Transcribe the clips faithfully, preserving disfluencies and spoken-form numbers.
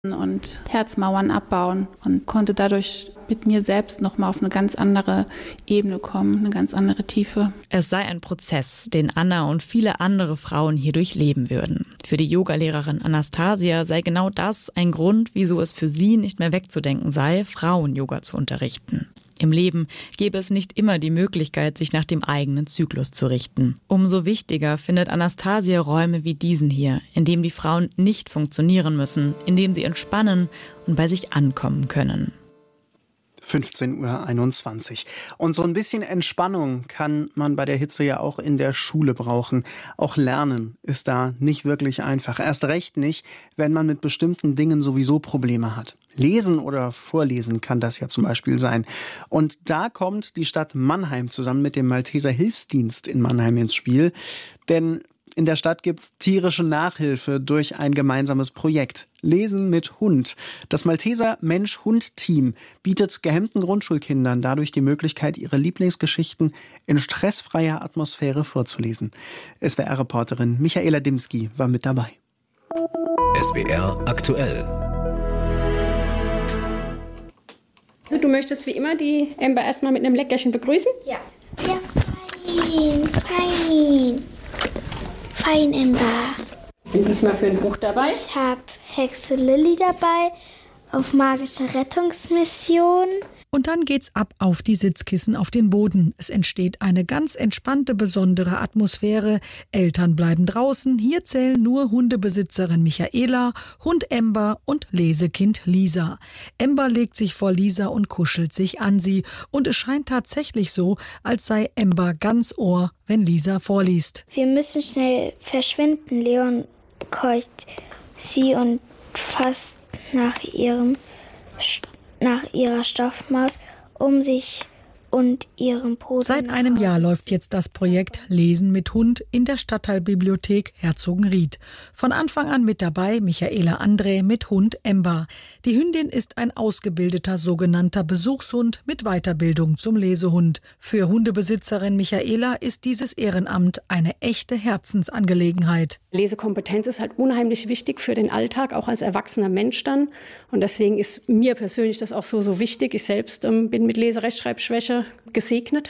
und Herzmauern abbauen und konnte dadurch mit mir selbst nochmal auf eine ganz andere Ebene kommen, eine ganz andere Tiefe. Es sei ein Prozess, den Anna und viele andere Frauen hier durchleben würden. Für die Yogalehrerin Anastasia sei genau das ein Grund, wieso es für sie nicht mehr wegzudenken sei, Frauen-Yoga zu unterrichten. Im Leben gäbe es nicht immer die Möglichkeit, sich nach dem eigenen Zyklus zu richten. Umso wichtiger findet Anastasia Räume wie diesen hier, in dem die Frauen nicht funktionieren müssen, in dem sie entspannen und bei sich ankommen können. fünfzehn Uhr einundzwanzig. Und so ein bisschen Entspannung kann man bei der Hitze ja auch in der Schule brauchen. Auch Lernen ist da nicht wirklich einfach. Erst recht nicht, wenn man mit bestimmten Dingen sowieso Probleme hat. Lesen oder Vorlesen kann das ja zum Beispiel sein. Und da kommt die Stadt Mannheim zusammen mit dem Malteser Hilfsdienst in Mannheim ins Spiel. Denn in der Stadt gibt's tierische Nachhilfe durch ein gemeinsames Projekt. Lesen mit Hund. Das Malteser Mensch-Hund-Team bietet gehemmten Grundschulkindern dadurch die Möglichkeit, ihre Lieblingsgeschichten in stressfreier Atmosphäre vorzulesen. S W R-Reporterin Michaela Dimski war mit dabei. S W R aktuell. Du möchtest wie immer die Ember erstmal mit einem Leckerchen begrüßen? Ja. Ja, fein, fein. Fein, Ember. Und diesmal für ein Buch dabei? Ich habe Hexe Lilly dabei auf magische Rettungsmission. Und dann geht's ab auf die Sitzkissen auf den Boden. Es entsteht eine ganz entspannte, besondere Atmosphäre. Eltern bleiben draußen. Hier zählen nur Hundebesitzerin Michaela, Hund Ember und Lesekind Lisa. Ember legt sich vor Lisa und kuschelt sich an sie. Und es scheint tatsächlich so, als sei Ember ganz Ohr, wenn Lisa vorliest. Wir müssen schnell verschwinden. Leon keucht sie und fasst nach ihrem St- nach ihrer Stoffmaus um sich und ihrem Bruder. Seit einem Jahr läuft jetzt das Projekt Lesen mit Hund in der Stadtteilbibliothek Herzogenried. Von Anfang an mit dabei Michaela André mit Hund Ember. Die Hündin ist ein ausgebildeter sogenannter Besuchshund mit Weiterbildung zum Lesehund. Für Hundebesitzerin Michaela ist dieses Ehrenamt eine echte Herzensangelegenheit. Lesekompetenz ist halt unheimlich wichtig für den Alltag, auch als erwachsener Mensch dann. Und deswegen ist mir persönlich das auch so, so wichtig. Ich selbst ähm, bin mit Leserechtschreibschwäche gesegnet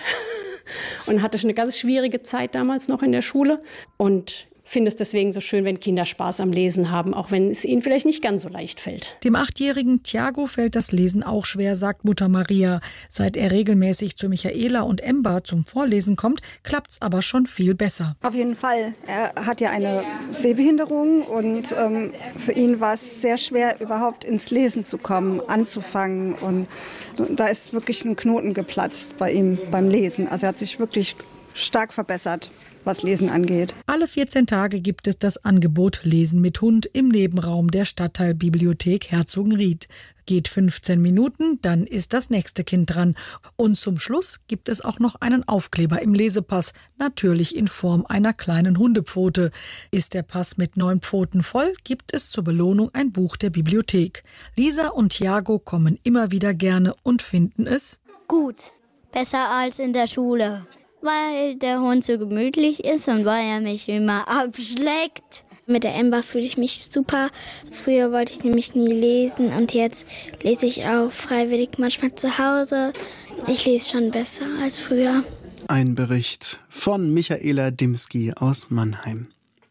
und hatte eine ganz schwierige Zeit damals noch in der Schule und finde es deswegen so schön, wenn Kinder Spaß am Lesen haben, auch wenn es ihnen vielleicht nicht ganz so leicht fällt. Dem achtjährigen Thiago fällt das Lesen auch schwer, sagt Mutter Maria. Seit er regelmäßig zu Michaela und Ember zum Vorlesen kommt, klappt's aber schon viel besser. Auf jeden Fall. Er hat ja eine Sehbehinderung und ähm, für ihn war es sehr schwer, überhaupt ins Lesen zu kommen, anzufangen. Und da ist wirklich ein Knoten geplatzt bei ihm beim Lesen. Also er hat sich wirklich stark verbessert, was Lesen angeht. Alle vierzehn Tage gibt es das Angebot Lesen mit Hund im Nebenraum der Stadtteilbibliothek Herzogenried. Geht fünfzehn Minuten, dann ist das nächste Kind dran. Und zum Schluss gibt es auch noch einen Aufkleber im Lesepass, natürlich in Form einer kleinen Hundepfote. Ist der Pass mit neun Pfoten voll, gibt es zur Belohnung ein Buch der Bibliothek. Lisa und Thiago kommen immer wieder gerne und finden es gut, besser als in der Schule. Weil der Hund so gemütlich ist und weil er mich immer abschlägt. Mit der Ember fühle ich mich super. Früher wollte ich nämlich nie lesen und jetzt lese ich auch freiwillig manchmal zu Hause. Ich lese schon besser als früher. Ein Bericht von Michaela Dimski aus Mannheim.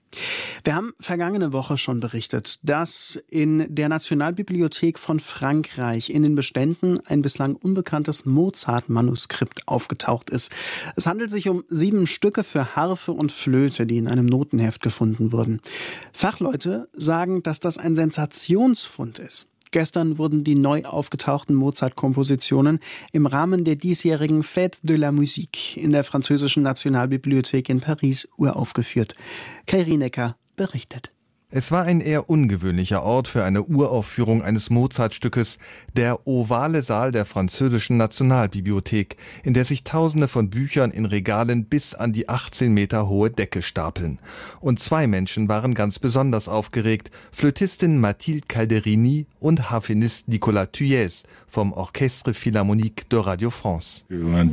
Wir haben vergangene Woche schon berichtet, dass in der Nationalbibliothek von Frankreich in den Beständen ein bislang unbekanntes Mozart-Manuskript aufgetaucht ist. Es handelt sich um sieben Stücke für Harfe und Flöte, die in einem Notenheft gefunden wurden. Fachleute sagen, dass das ein Sensationsfund ist. Gestern wurden die neu aufgetauchten Mozart-Kompositionen im Rahmen der diesjährigen Fête de la Musique in der französischen Nationalbibliothek in Paris uraufgeführt. Kai Rienecker berichtet. Es war ein eher ungewöhnlicher Ort für eine Uraufführung eines Mozart-Stückes, der ovale Saal der französischen Nationalbibliothek, in der sich Tausende von Büchern in Regalen bis an die achtzehn Meter hohe Decke stapeln. Und zwei Menschen waren ganz besonders aufgeregt, Flötistin Mathilde Calderini und Harfenist Nicolas Thuilliez vom Orchestre Philharmonique de Radio France.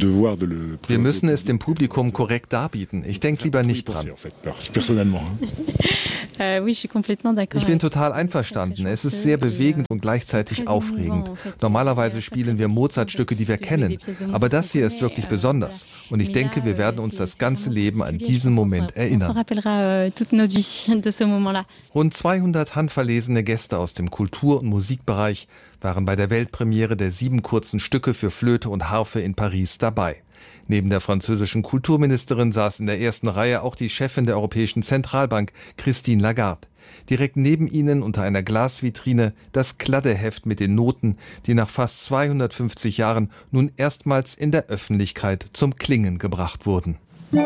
Wir müssen es dem Publikum korrekt darbieten. Ich denke lieber nicht dran. Ich bin total einverstanden. Es ist sehr bewegend und gleichzeitig aufregend. Normalerweise spielen wir Mozart-Stücke, die wir kennen. Aber das hier ist wirklich besonders. Und ich denke, wir werden uns das ganze Leben an diesen Moment erinnern. Rund zweihundert handverlesene Gäste aus dem Kultur- und Musikbereich waren bei der Weltpremiere der sieben kurzen Stücke für Flöte und Harfe in Paris dabei. Neben der französischen Kulturministerin saß in der ersten Reihe auch die Chefin der Europäischen Zentralbank, Christine Lagarde. Direkt neben ihnen unter einer Glasvitrine das Kladdeheft mit den Noten, die nach fast zweihundertfünfzig Jahren nun erstmals in der Öffentlichkeit zum Klingen gebracht wurden.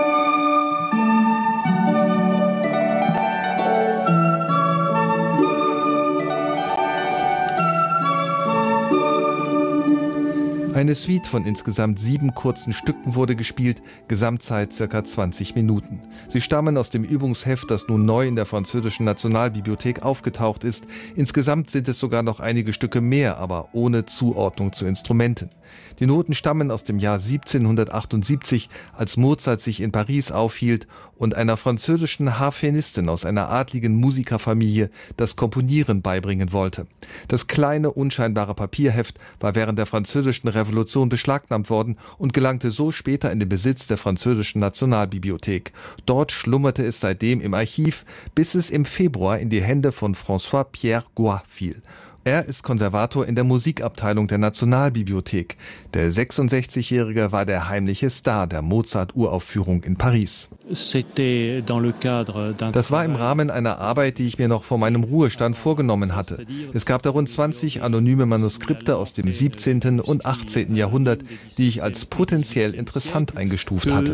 Eine Suite von insgesamt sieben kurzen Stücken wurde gespielt, Gesamtzeit circa zwanzig Minuten. Sie stammen aus dem Übungsheft, das nun neu in der französischen Nationalbibliothek aufgetaucht ist. Insgesamt sind es sogar noch einige Stücke mehr, aber ohne Zuordnung zu Instrumenten. Die Noten stammen aus dem Jahr siebzehnhundertachtundsiebzig, als Mozart sich in Paris aufhielt und einer französischen Harfenistin aus einer adligen Musikerfamilie das Komponieren beibringen wollte. Das kleine, unscheinbare Papierheft war während der französischen Revolution beschlagnahmt worden und gelangte so später in den Besitz der französischen Nationalbibliothek. Dort schlummerte es seitdem im Archiv, bis es im Februar in die Hände von François-Pierre Goy fiel. Er ist Konservator in der Musikabteilung der Nationalbibliothek. Der sechsundsechzigjährige war der heimliche Star der Mozart-Uraufführung in Paris. Das war im Rahmen einer Arbeit, die ich mir noch vor meinem Ruhestand vorgenommen hatte. Es gab da rund zwanzig anonyme Manuskripte aus dem siebzehnten und achtzehnten Jahrhundert, die ich als potenziell interessant eingestuft hatte.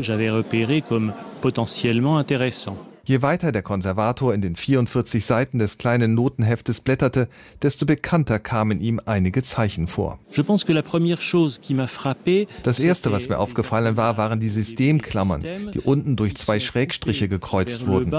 Je weiter der Konservator in den vierundvierzig Seiten des kleinen Notenheftes blätterte, desto bekannter kamen ihm einige Zeichen vor. Das erste, was mir aufgefallen war, waren die Systemklammern, die unten durch zwei Schrägstriche gekreuzt wurden.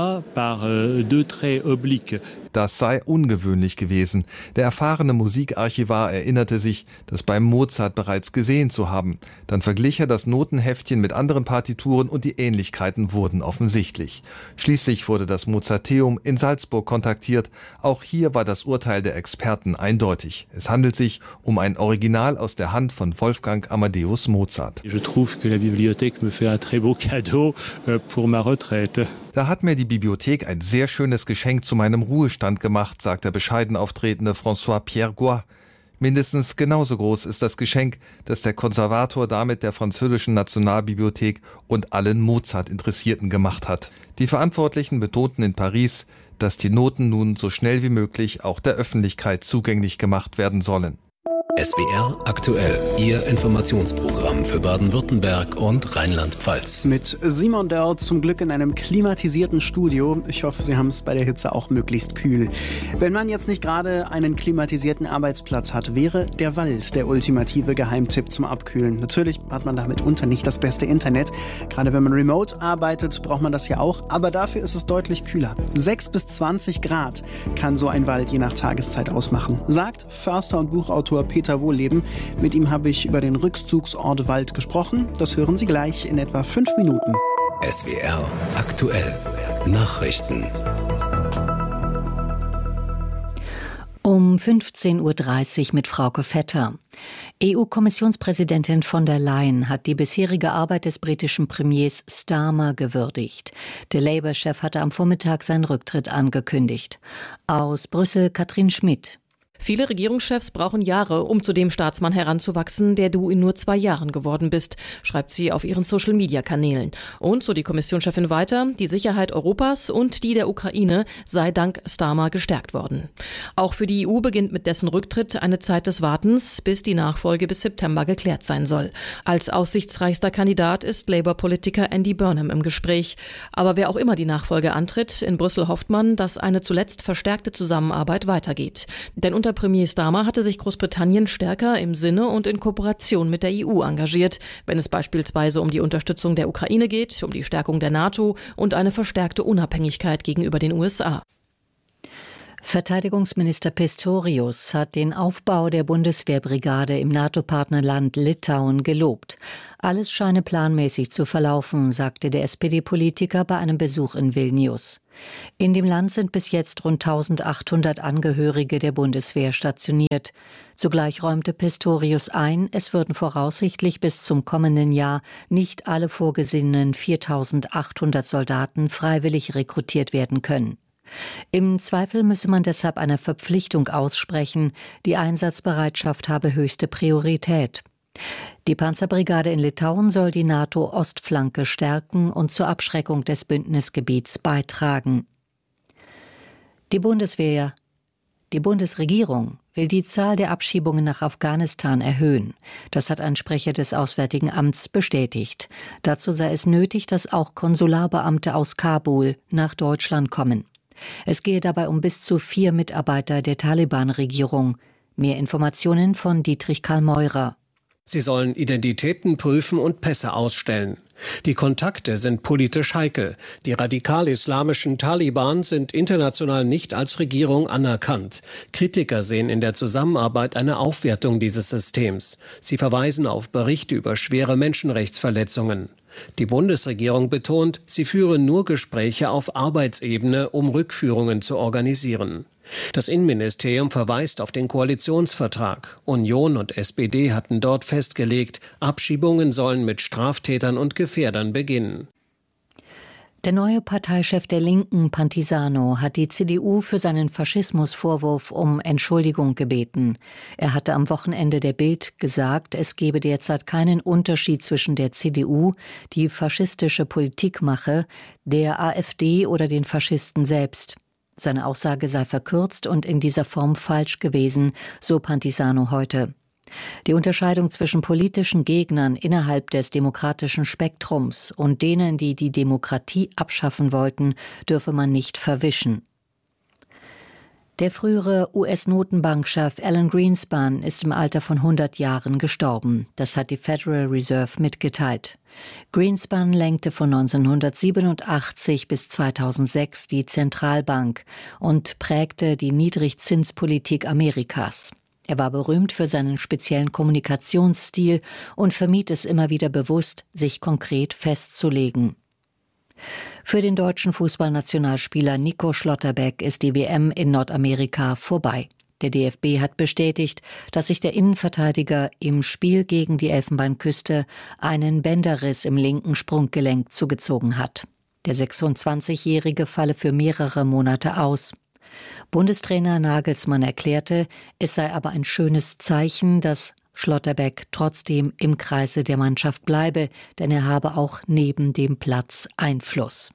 Das sei ungewöhnlich gewesen. Der erfahrene Musikarchivar erinnerte sich, das beim Mozart bereits gesehen zu haben. Dann verglich er das Notenheftchen mit anderen Partituren und die Ähnlichkeiten wurden offensichtlich. Schließlich wurde das Mozarteum in Salzburg kontaktiert. Auch hier war das Urteil der Experten eindeutig. Es handelt sich um ein Original aus der Hand von Wolfgang Amadeus Mozart. Je trouve que la bibliothèque me fait un très beau cadeau pour ma retraite. Da hat mir die Bibliothek ein sehr schönes Geschenk zu meinem Ruhestand gemacht, sagt der bescheiden auftretende François-Pierre Goy. Mindestens genauso groß ist das Geschenk, das der Konservator damit der französischen Nationalbibliothek und allen Mozart-Interessierten gemacht hat. Die Verantwortlichen betonten in Paris, dass die Noten nun so schnell wie möglich auch der Öffentlichkeit zugänglich gemacht werden sollen. S W R aktuell, Ihr Informationsprogramm für Baden-Württemberg und Rheinland-Pfalz. Mit Simon Dörr zum Glück in einem klimatisierten Studio. Ich hoffe, Sie haben es bei der Hitze auch möglichst kühl. Wenn man jetzt nicht gerade einen klimatisierten Arbeitsplatz hat, wäre der Wald der ultimative Geheimtipp zum Abkühlen. Natürlich hat man damit unter nicht das beste Internet. Gerade wenn man remote arbeitet, braucht man das ja auch. Aber dafür ist es deutlich kühler. sechs bis zwanzig Grad kann so ein Wald je nach Tageszeit ausmachen, sagt Förster und Buchautor Peter Wohlleben. Mit ihm habe ich über den Rückzugsort Wald gesprochen. Das hören Sie gleich in etwa fünf Minuten. S W R aktuell. Nachrichten. Um fünfzehn Uhr dreißig mit Frauke Vetter. E U-Kommissionspräsidentin von der Leyen hat die bisherige Arbeit des britischen Premiers Starmer gewürdigt. Der Labour-Chef hatte am Vormittag seinen Rücktritt angekündigt. Aus Brüssel Katrin Schmidt. Viele Regierungschefs brauchen Jahre, um zu dem Staatsmann heranzuwachsen, der du in nur zwei Jahren geworden bist, schreibt sie auf ihren Social-Media-Kanälen. Und, so die Kommissionschefin weiter, die Sicherheit Europas und die der Ukraine sei dank Starmer gestärkt worden. Auch für die E U beginnt mit dessen Rücktritt eine Zeit des Wartens, bis die Nachfolge bis September geklärt sein soll. Als aussichtsreichster Kandidat ist Labour-Politiker Andy Burnham im Gespräch. Aber wer auch immer die Nachfolge antritt, in Brüssel hofft man, dass eine zuletzt verstärkte Zusammenarbeit weitergeht. Denn unter Premier Starmer hatte sich Großbritannien stärker im Sinne und in Kooperation mit der E U engagiert, wenn es beispielsweise um die Unterstützung der Ukraine geht, um die Stärkung der NATO und eine verstärkte Unabhängigkeit gegenüber den U S A. Verteidigungsminister Pistorius hat den Aufbau der Bundeswehrbrigade im NATO-Partnerland Litauen gelobt. Alles scheine planmäßig zu verlaufen, sagte der S P D-Politiker bei einem Besuch in Vilnius. In dem Land sind bis jetzt rund eintausendachthundert Angehörige der Bundeswehr stationiert. Zugleich räumte Pistorius ein, es würden voraussichtlich bis zum kommenden Jahr nicht alle vorgesehenen viertausendachthundert Soldaten freiwillig rekrutiert werden können. Im Zweifel müsse man deshalb eine Verpflichtung aussprechen, die Einsatzbereitschaft habe höchste Priorität. Die Panzerbrigade in Litauen soll die NATO-Ostflanke stärken und zur Abschreckung des Bündnisgebiets beitragen. Die Bundeswehr, die Bundesregierung will die Zahl der Abschiebungen nach Afghanistan erhöhen. Das hat ein Sprecher des Auswärtigen Amts bestätigt. Dazu sei es nötig, dass auch Konsularbeamte aus Kabul nach Deutschland kommen. Es gehe dabei um bis zu vier Mitarbeiter der Taliban-Regierung. Mehr Informationen von Dietrich Karl Meurer. Sie sollen Identitäten prüfen und Pässe ausstellen. Die Kontakte sind politisch heikel. Die radikal-islamischen Taliban sind international nicht als Regierung anerkannt. Kritiker sehen in der Zusammenarbeit eine Aufwertung dieses Systems. Sie verweisen auf Berichte über schwere Menschenrechtsverletzungen. Die Bundesregierung betont, sie führe nur Gespräche auf Arbeitsebene, um Rückführungen zu organisieren. Das Innenministerium verweist auf den Koalitionsvertrag. Union und S P D hatten dort festgelegt, Abschiebungen sollen mit Straftätern und Gefährdern beginnen. Der neue Parteichef der Linken, Pantisano, hat die C D U für seinen Faschismusvorwurf um Entschuldigung gebeten. Er hatte am Wochenende der Bild gesagt, es gebe derzeit keinen Unterschied zwischen der C D U, die faschistische Politik mache, der AfD oder den Faschisten selbst. Seine Aussage sei verkürzt und in dieser Form falsch gewesen, so Pantisano heute. Die Unterscheidung zwischen politischen Gegnern innerhalb des demokratischen Spektrums und denen, die die Demokratie abschaffen wollten, dürfe man nicht verwischen. Der frühere U S-Notenbankchef Alan Greenspan ist im Alter von hundert Jahren gestorben. Das hat die Federal Reserve mitgeteilt. Greenspan lenkte von neunzehnhundertsiebenundachtzig bis zweitausendsechs die Zentralbank und prägte die Niedrigzinspolitik Amerikas. Er war berühmt für seinen speziellen Kommunikationsstil und vermied es immer wieder bewusst, sich konkret festzulegen. Für den deutschen Fußballnationalspieler Nico Schlotterbeck ist die W M in Nordamerika vorbei. Der D F B hat bestätigt, dass sich der Innenverteidiger im Spiel gegen die Elfenbeinküste einen Bänderriss im linken Sprunggelenk zugezogen hat. Der sechsundzwanzigjährige falle für mehrere Monate aus. Bundestrainer Nagelsmann erklärte, es sei aber ein schönes Zeichen, dass Schlotterbeck trotzdem im Kreise der Mannschaft bleibe, denn er habe auch neben dem Platz Einfluss.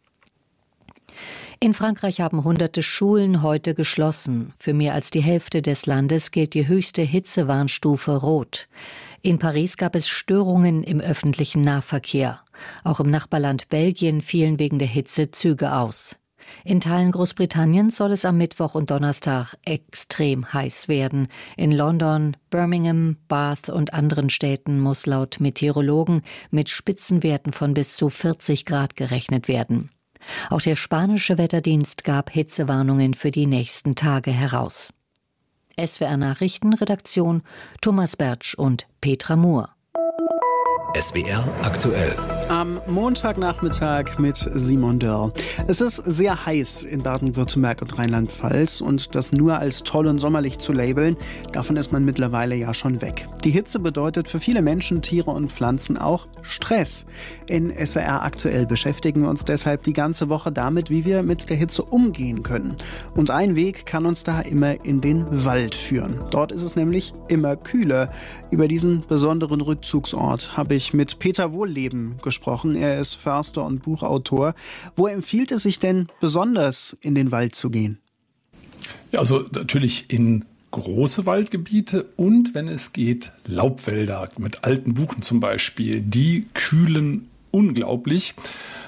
In Frankreich haben hunderte Schulen heute geschlossen. Für mehr als die Hälfte des Landes gilt die höchste Hitzewarnstufe Rot. In Paris gab es Störungen im öffentlichen Nahverkehr. Auch im Nachbarland Belgien fielen wegen der Hitze Züge aus. In Teilen Großbritanniens soll es am Mittwoch und Donnerstag extrem heiß werden. In London, Birmingham, Bath und anderen Städten muss laut Meteorologen mit Spitzenwerten von bis zu vierzig Grad gerechnet werden. Auch der spanische Wetterdienst gab Hitzewarnungen für die nächsten Tage heraus. S W R Nachrichtenredaktion Thomas Bertsch und Petra Mohr. S W R aktuell. Am Montagnachmittag mit Simon Dörr. Es ist sehr heiß in Baden-Württemberg und Rheinland-Pfalz und das nur als toll und sommerlich zu labeln, davon ist man mittlerweile ja schon weg. Die Hitze bedeutet für viele Menschen, Tiere und Pflanzen auch Stress. In S W R aktuell beschäftigen wir uns deshalb die ganze Woche damit, wie wir mit der Hitze umgehen können. Und ein Weg kann uns da immer in den Wald führen. Dort ist es nämlich immer kühler. Über diesen besonderen Rückzugsort habe ich mit Peter Wohlleben gesprochen. Er ist Förster und Buchautor. Wo empfiehlt es sich denn besonders, in den Wald zu gehen? Ja, also natürlich in große Waldgebiete und, wenn es geht, Laubwälder mit alten Buchen zum Beispiel. Die kühlen unglaublich.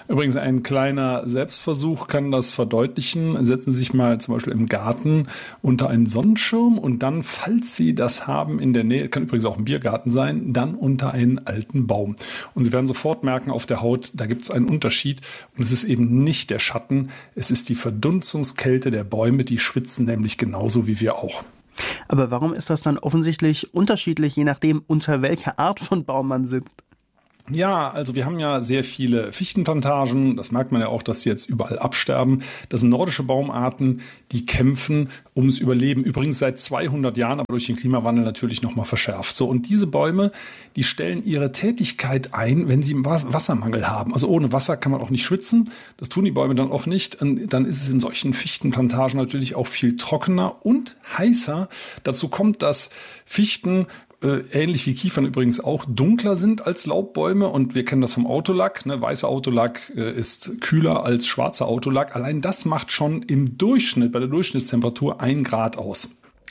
Übrigens, ein kleiner Selbstversuch kann das verdeutlichen. Setzen Sie sich mal zum Beispiel im Garten unter einen Sonnenschirm und dann, falls Sie das haben in der Nähe, kann übrigens auch ein Biergarten sein, dann unter einen alten Baum. Und Sie werden sofort merken auf der Haut, da gibt es einen Unterschied. Und es ist eben nicht der Schatten, es ist die Verdunstungskälte der Bäume, die schwitzen nämlich genauso wie wir auch. Aber warum ist das dann offensichtlich unterschiedlich, je nachdem, unter welcher Art von Baum man sitzt? Ja, also wir haben ja sehr viele Fichtenplantagen. Das merkt man ja auch, dass sie jetzt überall absterben. Das sind nordische Baumarten, die kämpfen ums Überleben. Übrigens seit zweihundert Jahren, aber durch den Klimawandel natürlich noch mal verschärft. So, und diese Bäume, die stellen ihre Tätigkeit ein, wenn sie einen Wassermangel haben. Also ohne Wasser kann man auch nicht schwitzen. Das tun die Bäume dann auch nicht. Und dann ist es in solchen Fichtenplantagen natürlich auch viel trockener und heißer. Dazu kommt, dass Fichten ähnlich wie Kiefern übrigens auch dunkler sind als Laubbäume, und wir kennen das vom Autolack. Ne? Weißer Autolack äh, ist kühler als schwarzer Autolack. Allein das macht schon im Durchschnitt, bei der Durchschnittstemperatur ein Grad aus.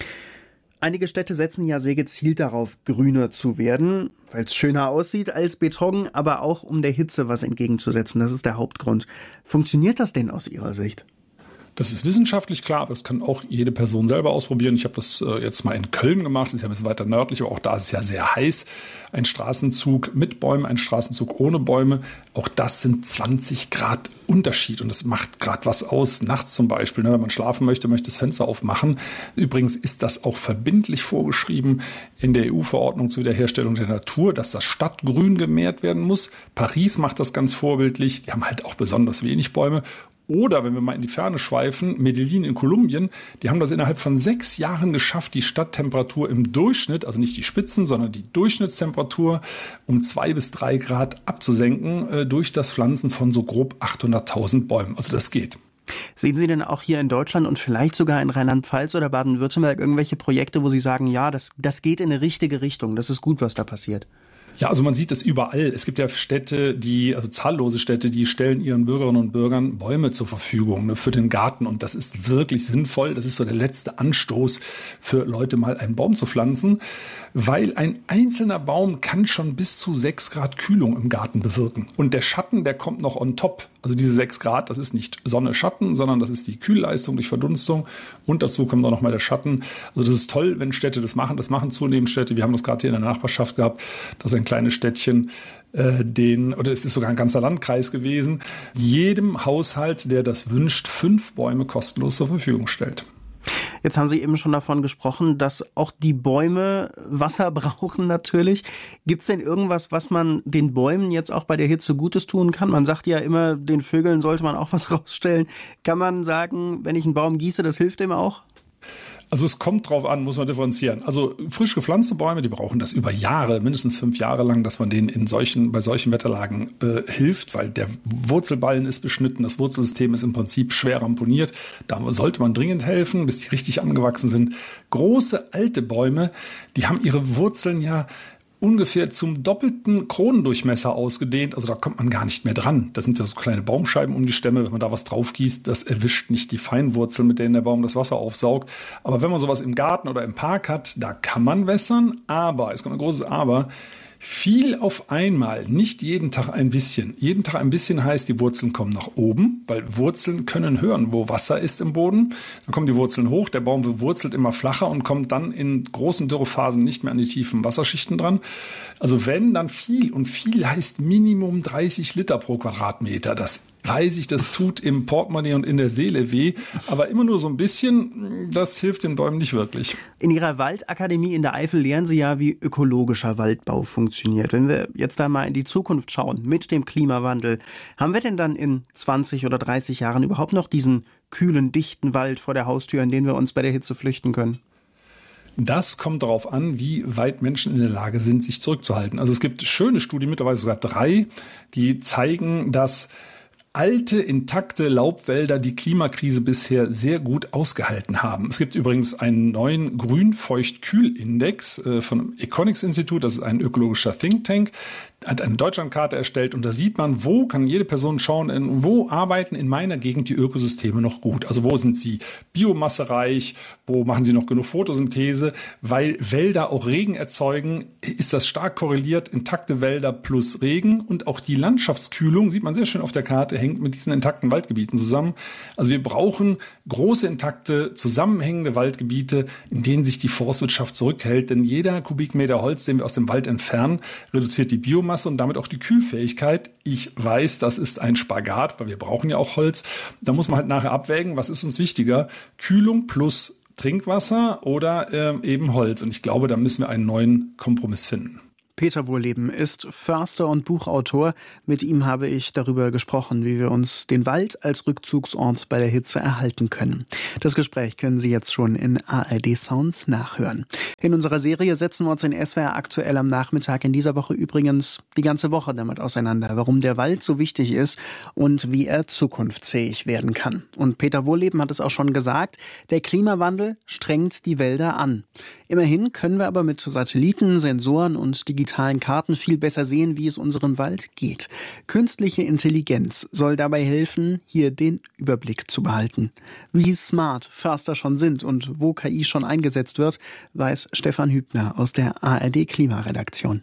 Einige Städte setzen ja sehr gezielt darauf, grüner zu werden, weil es schöner aussieht als Beton, aber auch um der Hitze was entgegenzusetzen. Das ist der Hauptgrund. Funktioniert das denn aus Ihrer Sicht? Das ist wissenschaftlich klar, aber das kann auch jede Person selber ausprobieren. Ich habe das äh, jetzt mal in Köln gemacht, das ist ja ein bisschen weiter nördlich, aber auch da ist es ja sehr heiß. Ein Straßenzug mit Bäumen, ein Straßenzug ohne Bäume, auch das sind zwanzig Grad Unterschied, und das macht gerade was aus. Nachts zum Beispiel, ne, wenn man schlafen möchte, möchte das Fenster aufmachen. Übrigens ist das auch verbindlich vorgeschrieben in der E U-Verordnung zur Wiederherstellung der Natur, dass das Stadtgrün gemehrt werden muss. Paris macht das ganz vorbildlich, die haben halt auch besonders wenig Bäume. Oder, wenn wir mal in die Ferne schweifen, Medellin in Kolumbien, die haben das innerhalb von sechs Jahren geschafft, die Stadttemperatur im Durchschnitt, also nicht die Spitzen, sondern die Durchschnittstemperatur um zwei bis drei Grad abzusenken, äh, durch das Pflanzen von so grob achthunderttausend Bäumen. Also das geht. Sehen Sie denn auch hier in Deutschland und vielleicht sogar in Rheinland-Pfalz oder Baden-Württemberg irgendwelche Projekte, wo Sie sagen, ja, das, das geht in eine richtige Richtung, das ist gut, was da passiert? Ja, also man sieht es überall. Es gibt ja Städte, die, also zahllose Städte, die stellen ihren Bürgerinnen und Bürgern Bäume zur Verfügung, ne, für den Garten. Und das ist wirklich sinnvoll. Das ist so der letzte Anstoß für Leute, mal einen Baum zu pflanzen, weil ein einzelner Baum kann schon bis zu sechs Grad Kühlung im Garten bewirken. Und der Schatten, der kommt noch on top. Also diese sechs Grad, das ist nicht Sonne, Schatten, sondern das ist die Kühlleistung durch Verdunstung. Und dazu kommt auch noch mal der Schatten. Also das ist toll, wenn Städte das machen. Das machen zunehmend Städte. Wir haben das gerade hier in der Nachbarschaft gehabt, dass ein kleines Städtchen, äh, den, oder es ist sogar ein ganzer Landkreis gewesen, jedem Haushalt, der das wünscht, fünf Bäume kostenlos zur Verfügung stellt. Jetzt haben Sie eben schon davon gesprochen, dass auch die Bäume Wasser brauchen natürlich. Gibt es denn irgendwas, was man den Bäumen jetzt auch bei der Hitze Gutes tun kann? Man sagt ja immer, den Vögeln sollte man auch was rausstellen. Kann man sagen, wenn ich einen Baum gieße, das hilft dem auch? Also es kommt drauf an, muss man differenzieren. Also frisch gepflanzte Bäume, die brauchen das über Jahre, mindestens fünf Jahre lang, dass man denen in solchen, bei solchen Wetterlagen äh, hilft, weil der Wurzelballen ist beschnitten, das Wurzelsystem ist im Prinzip schwer ramponiert. Da sollte man dringend helfen, bis die richtig angewachsen sind. Große alte Bäume, die haben ihre Wurzeln ja ungefähr zum doppelten Kronendurchmesser ausgedehnt. Also da kommt man gar nicht mehr dran. Das sind ja so kleine Baumscheiben um die Stämme. Wenn man da was drauf gießt, das erwischt nicht die Feinwurzeln, mit denen der Baum das Wasser aufsaugt. Aber wenn man sowas im Garten oder im Park hat, da kann man wässern. Aber, es kommt ein großes Aber, viel auf einmal, nicht jeden Tag ein bisschen. Jeden Tag ein bisschen heißt, die Wurzeln kommen nach oben, weil Wurzeln können hören, wo Wasser ist im Boden. Dann kommen die Wurzeln hoch, der Baum bewurzelt immer flacher und kommt dann in großen Dürrephasen nicht mehr an die tiefen Wasserschichten dran. Also wenn, dann viel. Und viel heißt Minimum dreißig Liter pro Quadratmeter. Das weiß ich, das tut im Portemonnaie und in der Seele weh, aber immer nur so ein bisschen, das hilft den Bäumen nicht wirklich. In Ihrer Waldakademie in der Eifel lehren Sie ja, wie ökologischer Waldbau funktioniert. Wenn wir jetzt da mal in die Zukunft schauen mit dem Klimawandel, haben wir denn dann in zwanzig oder dreißig Jahren überhaupt noch diesen kühlen, dichten Wald vor der Haustür, in den wir uns bei der Hitze flüchten können? Das kommt darauf an, wie weit Menschen in der Lage sind, sich zurückzuhalten. Also es gibt schöne Studien, mittlerweile sogar drei, die zeigen, dass alte, intakte Laubwälder die Klimakrise bisher sehr gut ausgehalten haben. Es gibt übrigens einen neuen Grünfeucht-Kühl-Index äh, von Econix Institut, das ist ein ökologischer Think Tank. hat eine Deutschlandkarte erstellt und da sieht man, wo kann jede Person schauen, wo arbeiten in meiner Gegend die Ökosysteme noch gut. Also wo sind sie biomassereich, wo machen sie noch genug Photosynthese, weil Wälder auch Regen erzeugen, ist das stark korreliert, intakte Wälder plus Regen und auch die Landschaftskühlung, sieht man sehr schön auf der Karte, hängt mit diesen intakten Waldgebieten zusammen. Also wir brauchen große, intakte, zusammenhängende Waldgebiete, in denen sich die Forstwirtschaft zurückhält, denn jeder Kubikmeter Holz, den wir aus dem Wald entfernen, reduziert die Biomasse und damit auch die Kühlfähigkeit. Ich weiß, das ist ein Spagat, weil wir brauchen ja auch Holz. Da muss man halt nachher abwägen, was ist uns wichtiger? Kühlung plus Trinkwasser oder äh, eben Holz. Und ich glaube, da müssen wir einen neuen Kompromiss finden. Peter Wohlleben ist Förster und Buchautor. Mit ihm habe ich darüber gesprochen, wie wir uns den Wald als Rückzugsort bei der Hitze erhalten können. Das Gespräch können Sie jetzt schon in A R D Sounds nachhören. In unserer Serie setzen wir uns in S W R aktuell am Nachmittag in dieser Woche übrigens die ganze Woche damit auseinander, warum der Wald so wichtig ist und wie er zukunftsfähig werden kann. Und Peter Wohlleben hat es auch schon gesagt, der Klimawandel strengt die Wälder an. Immerhin können wir aber mit Satelliten, Sensoren und digitalen Karten viel besser sehen, wie es unserem Wald geht. Künstliche Intelligenz soll dabei helfen, hier den Überblick zu behalten. Wie smart Förster schon sind und wo K I schon eingesetzt wird, weiß Stefan Hübner aus der A R D Klimaredaktion.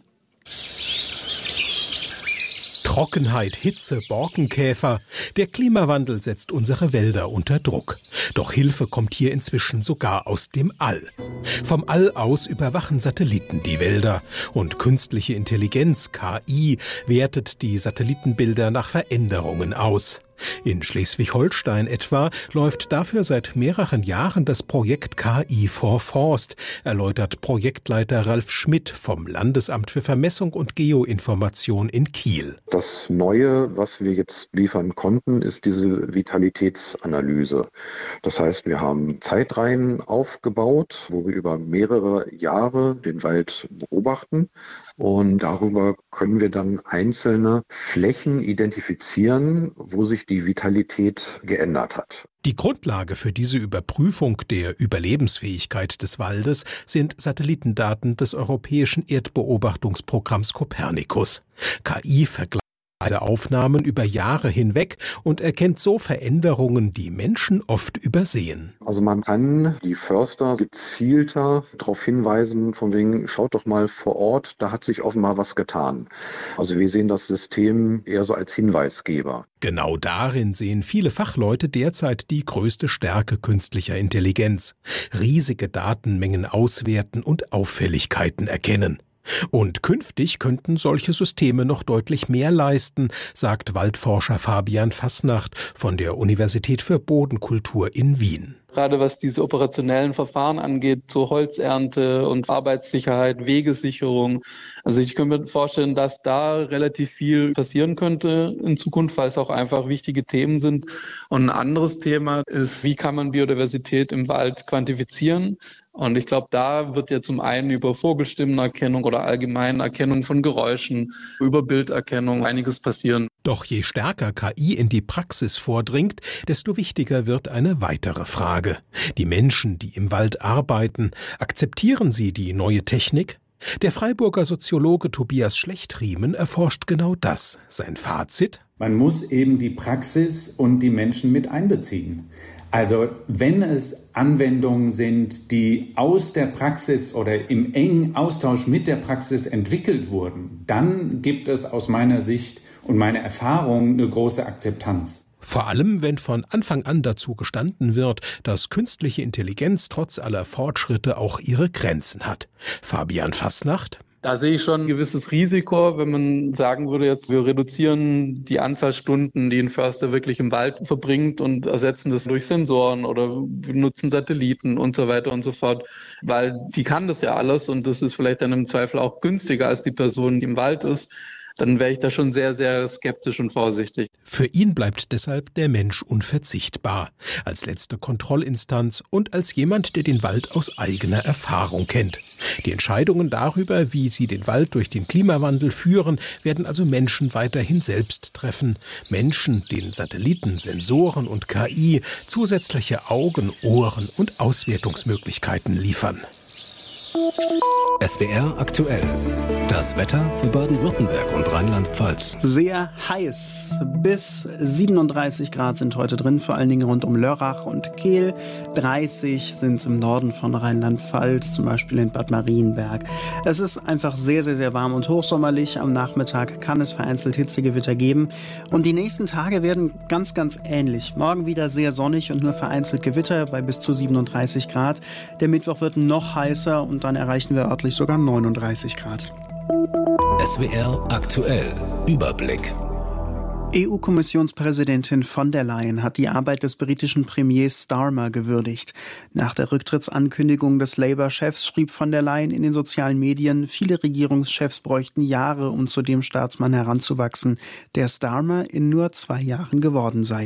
Trockenheit, Hitze, Borkenkäfer. Der Klimawandel setzt unsere Wälder unter Druck. Doch Hilfe kommt hier inzwischen sogar aus dem All. Vom All aus überwachen Satelliten die Wälder. Und künstliche Intelligenz, K I, wertet die Satellitenbilder nach Veränderungen aus. In Schleswig-Holstein etwa läuft dafür seit mehreren Jahren das Projekt K I for Forst, erläutert Projektleiter Ralf Schmidt vom Landesamt für Vermessung und Geoinformation in Kiel. Das Neue, was wir jetzt liefern konnten, ist diese Vitalitätsanalyse. Das heißt, wir haben Zeitreihen aufgebaut, wo wir über mehrere Jahre den Wald beobachten und darüber können wir dann einzelne Flächen identifizieren, wo sich die Vitalität geändert hat. Die Grundlage für diese Überprüfung der Überlebensfähigkeit des Waldes sind Satellitendaten des europäischen Erdbeobachtungsprogramms Copernicus. K I vergleicht diese Aufnahmen über Jahre hinweg und erkennt so Veränderungen, die Menschen oft übersehen. Also man kann die Förster gezielter darauf hinweisen, von wegen, schaut doch mal vor Ort, da hat sich offenbar was getan. Also wir sehen das System eher so als Hinweisgeber. Genau darin sehen viele Fachleute derzeit die größte Stärke künstlicher Intelligenz. Riesige Datenmengen auswerten und Auffälligkeiten erkennen. Und künftig könnten solche Systeme noch deutlich mehr leisten, sagt Waldforscher Fabian Fasnacht von der Universität für Bodenkultur in Wien. Gerade was diese operationellen Verfahren angeht, so Holzernte und Arbeitssicherheit, Wegesicherung. Also ich könnte mir vorstellen, dass da relativ viel passieren könnte in Zukunft, weil es auch einfach wichtige Themen sind. Und ein anderes Thema ist, wie kann man Biodiversität im Wald quantifizieren? Und ich glaube, da wird ja zum einen über Vogelstimmenerkennung oder allgemeine Erkennung von Geräuschen, über Bilderkennung einiges passieren. Doch je stärker K I in die Praxis vordringt, desto wichtiger wird eine weitere Frage. Die Menschen, die im Wald arbeiten, akzeptieren sie die neue Technik? Der Freiburger Soziologe Tobias Schlechtriemen erforscht genau das. Sein Fazit? Man muss eben die Praxis und die Menschen mit einbeziehen. Also wenn es Anwendungen sind, die aus der Praxis oder im engen Austausch mit der Praxis entwickelt wurden, dann gibt es aus meiner Sicht und meiner Erfahrung eine große Akzeptanz. Vor allem, wenn von Anfang an dazu gestanden wird, dass künstliche Intelligenz trotz aller Fortschritte auch ihre Grenzen hat. Fabian Fasnacht. Da sehe ich schon ein gewisses Risiko, wenn man sagen würde, jetzt wir reduzieren die Anzahl Stunden, die ein Förster wirklich im Wald verbringt und ersetzen das durch Sensoren oder benutzen Satelliten und so weiter und so fort, weil die kann das ja alles und das ist vielleicht dann im Zweifel auch günstiger als die Person, die im Wald ist. Dann wäre ich da schon sehr, sehr skeptisch und vorsichtig. Für ihn bleibt deshalb der Mensch unverzichtbar, als letzte Kontrollinstanz und als jemand, der den Wald aus eigener Erfahrung kennt. Die Entscheidungen darüber, wie sie den Wald durch den Klimawandel führen, werden also Menschen weiterhin selbst treffen. Menschen, denen Satelliten, Sensoren und K I zusätzliche Augen, Ohren und Auswertungsmöglichkeiten liefern. S W R aktuell. Das Wetter für Baden-Württemberg und Rheinland-Pfalz. Sehr heiß. Bis siebenunddreißig Grad sind heute drin, vor allen Dingen rund um Lörrach und Kehl. dreißig sind es im Norden von Rheinland-Pfalz, zum Beispiel in Bad Marienberg. Es ist einfach sehr, sehr, sehr warm und hochsommerlich. Am Nachmittag kann es vereinzelt Hitzegewitter geben. Und die nächsten Tage werden ganz, ganz ähnlich. Morgen wieder sehr sonnig und nur vereinzelt Gewitter bei bis zu siebenunddreißig Grad. Der Mittwoch wird noch heißer und dann erreichen wir örtlich sogar neununddreißig Grad. S W R aktuell. Überblick. E U-Kommissionspräsidentin von der Leyen hat die Arbeit des britischen Premiers Starmer gewürdigt. Nach der Rücktrittsankündigung des Labour-Chefs schrieb von der Leyen in den sozialen Medien, viele Regierungschefs bräuchten Jahre, um zu dem Staatsmann heranzuwachsen, der Starmer in nur zwei Jahren geworden sei.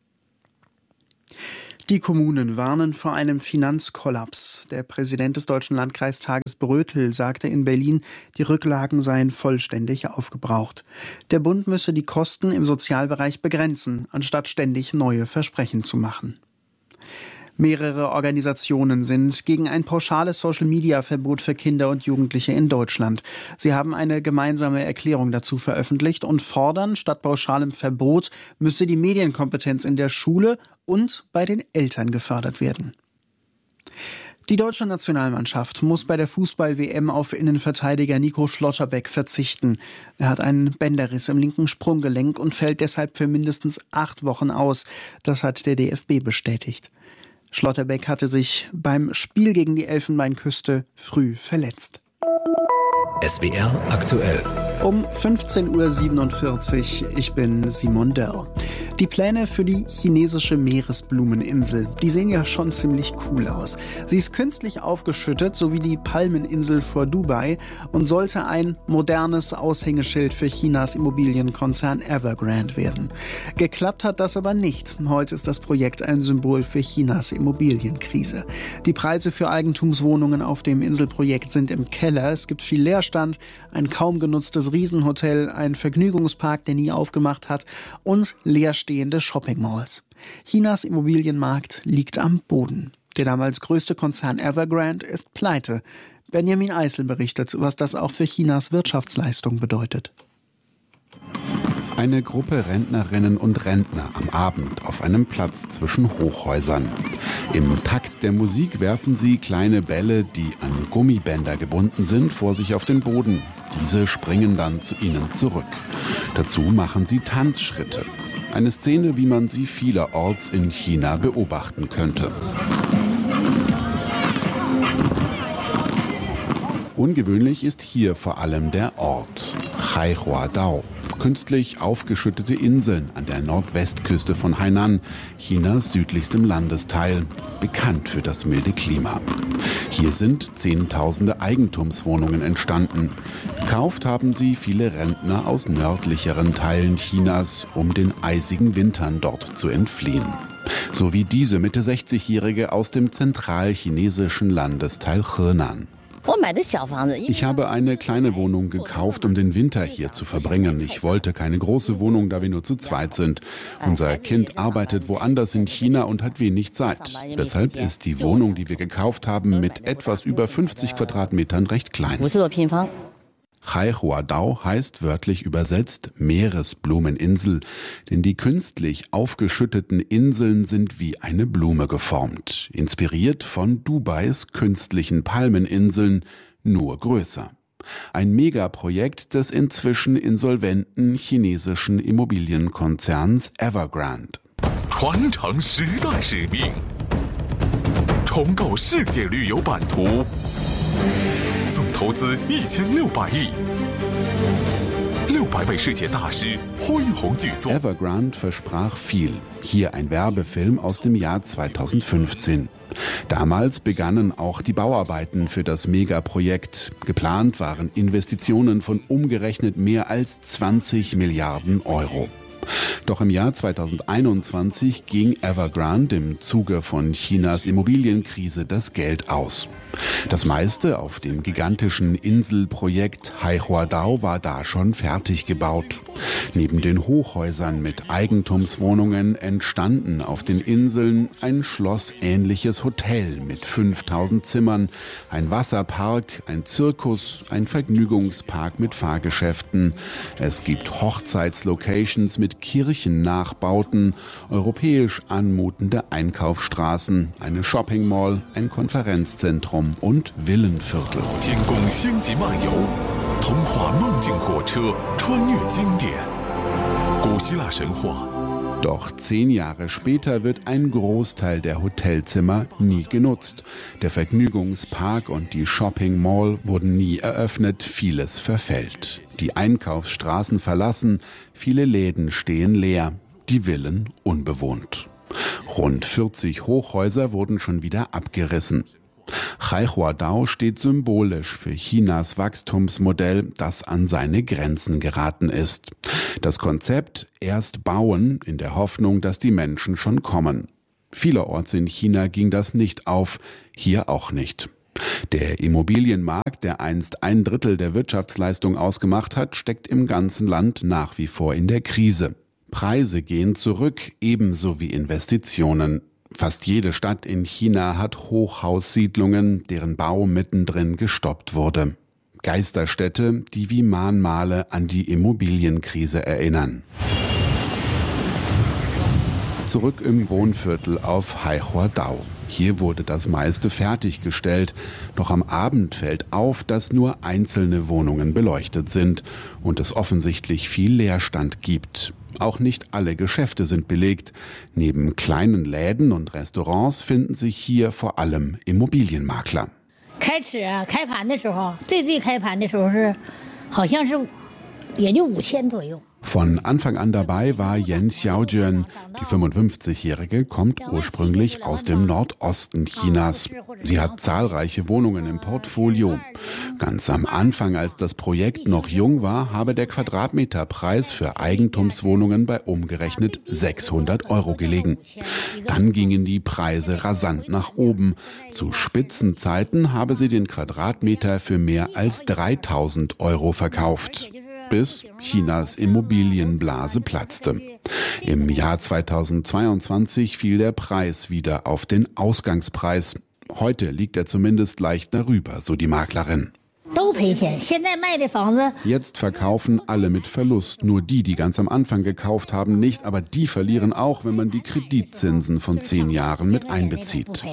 Die Kommunen warnen vor einem Finanzkollaps. Der Präsident des Deutschen Landkreistages Brötel sagte in Berlin, die Rücklagen seien vollständig aufgebraucht. Der Bund müsse die Kosten im Sozialbereich begrenzen, anstatt ständig neue Versprechen zu machen. Mehrere Organisationen sind gegen ein pauschales Social-Media-Verbot für Kinder und Jugendliche in Deutschland. Sie haben eine gemeinsame Erklärung dazu veröffentlicht und fordern, statt pauschalem Verbot müsse die Medienkompetenz in der Schule und bei den Eltern gefördert werden. Die deutsche Nationalmannschaft muss bei der Fußball-W M auf Innenverteidiger Nico Schlotterbeck verzichten. Er hat einen Bänderriss im linken Sprunggelenk und fällt deshalb für mindestens acht Wochen aus. Das hat der D F B bestätigt. Schlotterbeck hatte sich beim Spiel gegen die Elfenbeinküste früh verletzt. S W R aktuell. Um fünfzehn Uhr siebenundvierzig, ich bin Simon Dörr. Die Pläne für die chinesische Meeresblumeninsel, die sehen ja schon ziemlich cool aus. Sie ist künstlich aufgeschüttet, so wie die Palmeninsel vor Dubai und sollte ein modernes Aushängeschild für Chinas Immobilienkonzern Evergrande werden. Geklappt hat das aber nicht. Heute ist das Projekt ein Symbol für Chinas Immobilienkrise. Die Preise für Eigentumswohnungen auf dem Inselprojekt sind im Keller. Es gibt viel Leerstand, ein kaum genutztes Riesenhotel, ein Vergnügungspark, der nie aufgemacht hat und leerstehende Shoppingmalls. Chinas Immobilienmarkt liegt am Boden. Der damals größte Konzern Evergrande ist pleite. Benjamin Eisel berichtet, was das auch für Chinas Wirtschaftsleistung bedeutet. Eine Gruppe Rentnerinnen und Rentner am Abend auf einem Platz zwischen Hochhäusern. Im Takt der Musik werfen sie kleine Bälle, die an Gummibänder gebunden sind, vor sich auf den Boden. Diese springen dann zu ihnen zurück. Dazu machen sie Tanzschritte. Eine Szene, wie man sie vielerorts in China beobachten könnte. Ungewöhnlich ist hier vor allem der Ort, Haihuadao. Künstlich aufgeschüttete Inseln an der Nordwestküste von Hainan, Chinas südlichstem Landesteil, bekannt für das milde Klima. Hier sind zehntausende Eigentumswohnungen entstanden. Gekauft haben sie viele Rentner aus nördlicheren Teilen Chinas, um den eisigen Wintern dort zu entfliehen. So wie diese Mitte sechzigjährige aus dem zentralchinesischen Landesteil Henan. Ich habe eine kleine Wohnung gekauft, um den Winter hier zu verbringen. Ich wollte keine große Wohnung, da wir nur zu zweit sind. Unser Kind arbeitet woanders in China und hat wenig Zeit. Deshalb ist die Wohnung, die wir gekauft haben, mit etwas über fünfzig Quadratmetern recht klein. Haihuadao heißt wörtlich übersetzt Meeresblumeninsel, denn die künstlich aufgeschütteten Inseln sind wie eine Blume geformt, inspiriert von Dubais künstlichen Palmeninseln, nur größer. Ein Megaprojekt des inzwischen insolventen chinesischen Immobilienkonzerns Evergrande. Evergrande versprach viel. Hier ein Werbefilm aus dem Jahr zweitausendfünfzehn. Damals begannen auch die Bauarbeiten für das Megaprojekt. Geplant waren Investitionen von umgerechnet mehr als zwanzig Milliarden Euro. Doch im Jahr zweitausendeinundzwanzig ging Evergrande im Zuge von Chinas Immobilienkrise das Geld aus. Das meiste auf dem gigantischen Inselprojekt Haihuadao war da schon fertig gebaut. Neben den Hochhäusern mit Eigentumswohnungen entstanden auf den Inseln ein schlossähnliches Hotel mit fünftausend Zimmern, ein Wasserpark, ein Zirkus, ein Vergnügungspark mit Fahrgeschäften. Es gibt Hochzeitslocations mit Kirchennachbauten, europäisch anmutende Einkaufsstraßen, eine Shoppingmall, ein Konferenzzentrum und Villenviertel. Doch zehn Jahre später wird ein Großteil der Hotelzimmer nie genutzt. Der Vergnügungspark und die Shopping Mall wurden nie eröffnet, vieles verfällt. Die Einkaufsstraßen verlassen, viele Läden stehen leer, die Villen unbewohnt. Rund vierzig Hochhäuser wurden schon wieder abgerissen. Haihuadao steht symbolisch für Chinas Wachstumsmodell, das an seine Grenzen geraten ist. Das Konzept erst bauen, in der Hoffnung, dass die Menschen schon kommen. Vielerorts in China ging das nicht auf, hier auch nicht. Der Immobilienmarkt, der einst ein Drittel der Wirtschaftsleistung ausgemacht hat, steckt im ganzen Land nach wie vor in der Krise. Preise gehen zurück, ebenso wie Investitionen. Fast jede Stadt in China hat Hochhaussiedlungen, deren Bau mittendrin gestoppt wurde. Geisterstädte, die wie Mahnmale an die Immobilienkrise erinnern. Zurück im Wohnviertel auf Haihuadao. Hier wurde das meiste fertiggestellt, doch am Abend fällt auf, dass nur einzelne Wohnungen beleuchtet sind und es offensichtlich viel Leerstand gibt. Auch nicht alle Geschäfte sind belegt. Neben kleinen Läden und Restaurants finden sich hier vor allem Immobilienmakler. Von Anfang an dabei war Yan Xiaojun. Die fünfundfünfzigjährige kommt ursprünglich aus dem Nordosten Chinas. Sie hat zahlreiche Wohnungen im Portfolio. Ganz am Anfang, als das Projekt noch jung war, habe der Quadratmeterpreis für Eigentumswohnungen bei umgerechnet sechshundert Euro gelegen. Dann gingen die Preise rasant nach oben. Zu Spitzenzeiten habe sie den Quadratmeter für mehr als dreitausend Euro verkauft. Bis Chinas Immobilienblase platzte. Im Jahr zweitausendzweiundzwanzig fiel der Preis wieder auf den Ausgangspreis. Heute liegt er zumindest leicht darüber, so die Maklerin. Jetzt verkaufen alle mit Verlust. Nur die, die ganz am Anfang gekauft haben, nicht. Aber die verlieren auch, wenn man die Kreditzinsen von zehn Jahren mit einbezieht.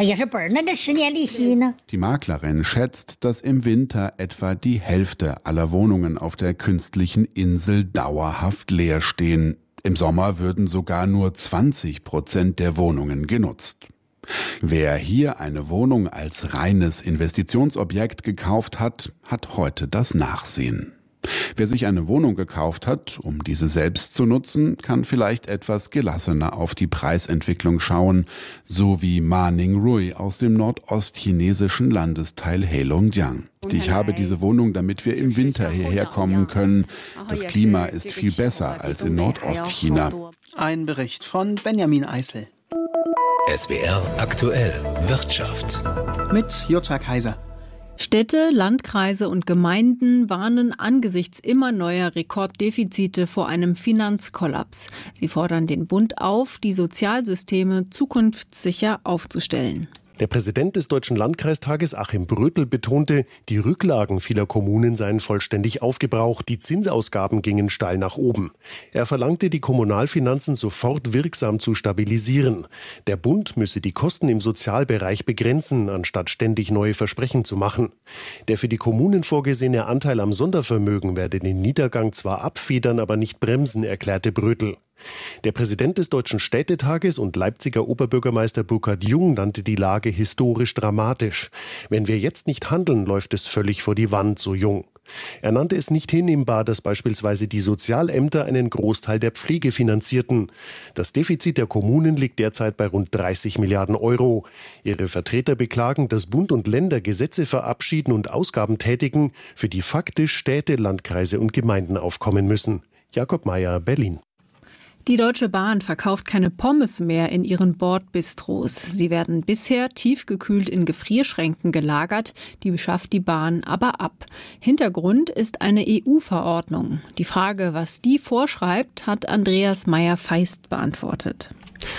Die Maklerin schätzt, dass im Winter etwa die Hälfte aller Wohnungen auf der künstlichen Insel dauerhaft leer stehen. Im Sommer würden sogar nur zwanzig Prozent der Wohnungen genutzt. Wer hier eine Wohnung als reines Investitionsobjekt gekauft hat, hat heute das Nachsehen. Wer sich eine Wohnung gekauft hat, um diese selbst zu nutzen, kann vielleicht etwas gelassener auf die Preisentwicklung schauen, so wie Ma Ning-rui aus dem nordostchinesischen Landesteil Heilongjiang. Ich habe diese Wohnung, damit wir im Winter hierher kommen können. Das Klima ist viel besser als in Nordostchina. Ein Bericht von Benjamin Eisel. S W R aktuell Wirtschaft mit Jutta Kaiser. Städte, Landkreise und Gemeinden warnen angesichts immer neuer Rekorddefizite vor einem Finanzkollaps. Sie fordern den Bund auf, die Sozialsysteme zukunftssicher aufzustellen. Der Präsident des Deutschen Landkreistages, Achim Brötel, betonte, die Rücklagen vieler Kommunen seien vollständig aufgebraucht, die Zinsausgaben gingen steil nach oben. Er verlangte, die Kommunalfinanzen sofort wirksam zu stabilisieren. Der Bund müsse die Kosten im Sozialbereich begrenzen, anstatt ständig neue Versprechen zu machen. Der für die Kommunen vorgesehene Anteil am Sondervermögen werde den Niedergang zwar abfedern, aber nicht bremsen, erklärte Brötel. Der Präsident des Deutschen Städtetages und Leipziger Oberbürgermeister Burkhard Jung nannte die Lage historisch dramatisch. Wenn wir jetzt nicht handeln, läuft es völlig vor die Wand, so Jung. Er nannte es nicht hinnehmbar, dass beispielsweise die Sozialämter einen Großteil der Pflege finanzierten. Das Defizit der Kommunen liegt derzeit bei rund dreißig Milliarden Euro. Ihre Vertreter beklagen, dass Bund und Länder Gesetze verabschieden und Ausgaben tätigen, für die faktisch Städte, Landkreise und Gemeinden aufkommen müssen. Jakob Mayer, Berlin. Die Deutsche Bahn verkauft keine Pommes mehr in ihren Bordbistros. Sie werden bisher tiefgekühlt in Gefrierschränken gelagert. Die schafft die Bahn aber ab. Hintergrund ist eine E U-Verordnung. Die Frage, was die vorschreibt, hat Andreas Meyer-Feist beantwortet.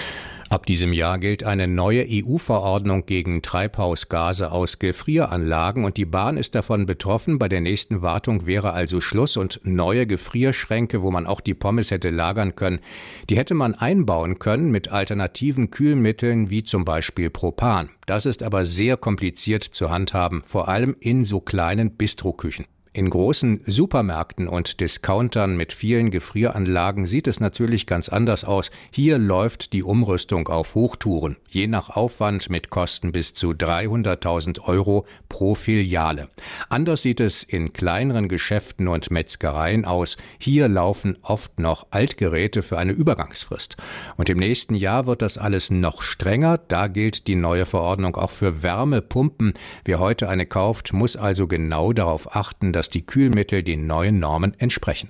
Ab diesem Jahr gilt eine neue E U-Verordnung gegen Treibhausgase aus Gefrieranlagen und die Bahn ist davon betroffen. Bei der nächsten Wartung wäre also Schluss und neue Gefrierschränke, wo man auch die Pommes hätte lagern können, die hätte man einbauen können mit alternativen Kühlmitteln wie zum Beispiel Propan. Das ist aber sehr kompliziert zu handhaben, vor allem in so kleinen Bistroküchen. In großen Supermärkten und Discountern mit vielen Gefrieranlagen sieht es natürlich ganz anders aus. Hier läuft die Umrüstung auf Hochtouren, je nach Aufwand mit Kosten bis zu dreihunderttausend Euro pro Filiale. Anders sieht es in kleineren Geschäften und Metzgereien aus. Hier laufen oft noch Altgeräte für eine Übergangsfrist. Und im nächsten Jahr wird das alles noch strenger. Da gilt die neue Verordnung auch für Wärmepumpen. Wer heute eine kauft, muss also genau darauf achten, dass die Kühlmittel den neuen Normen entsprechen.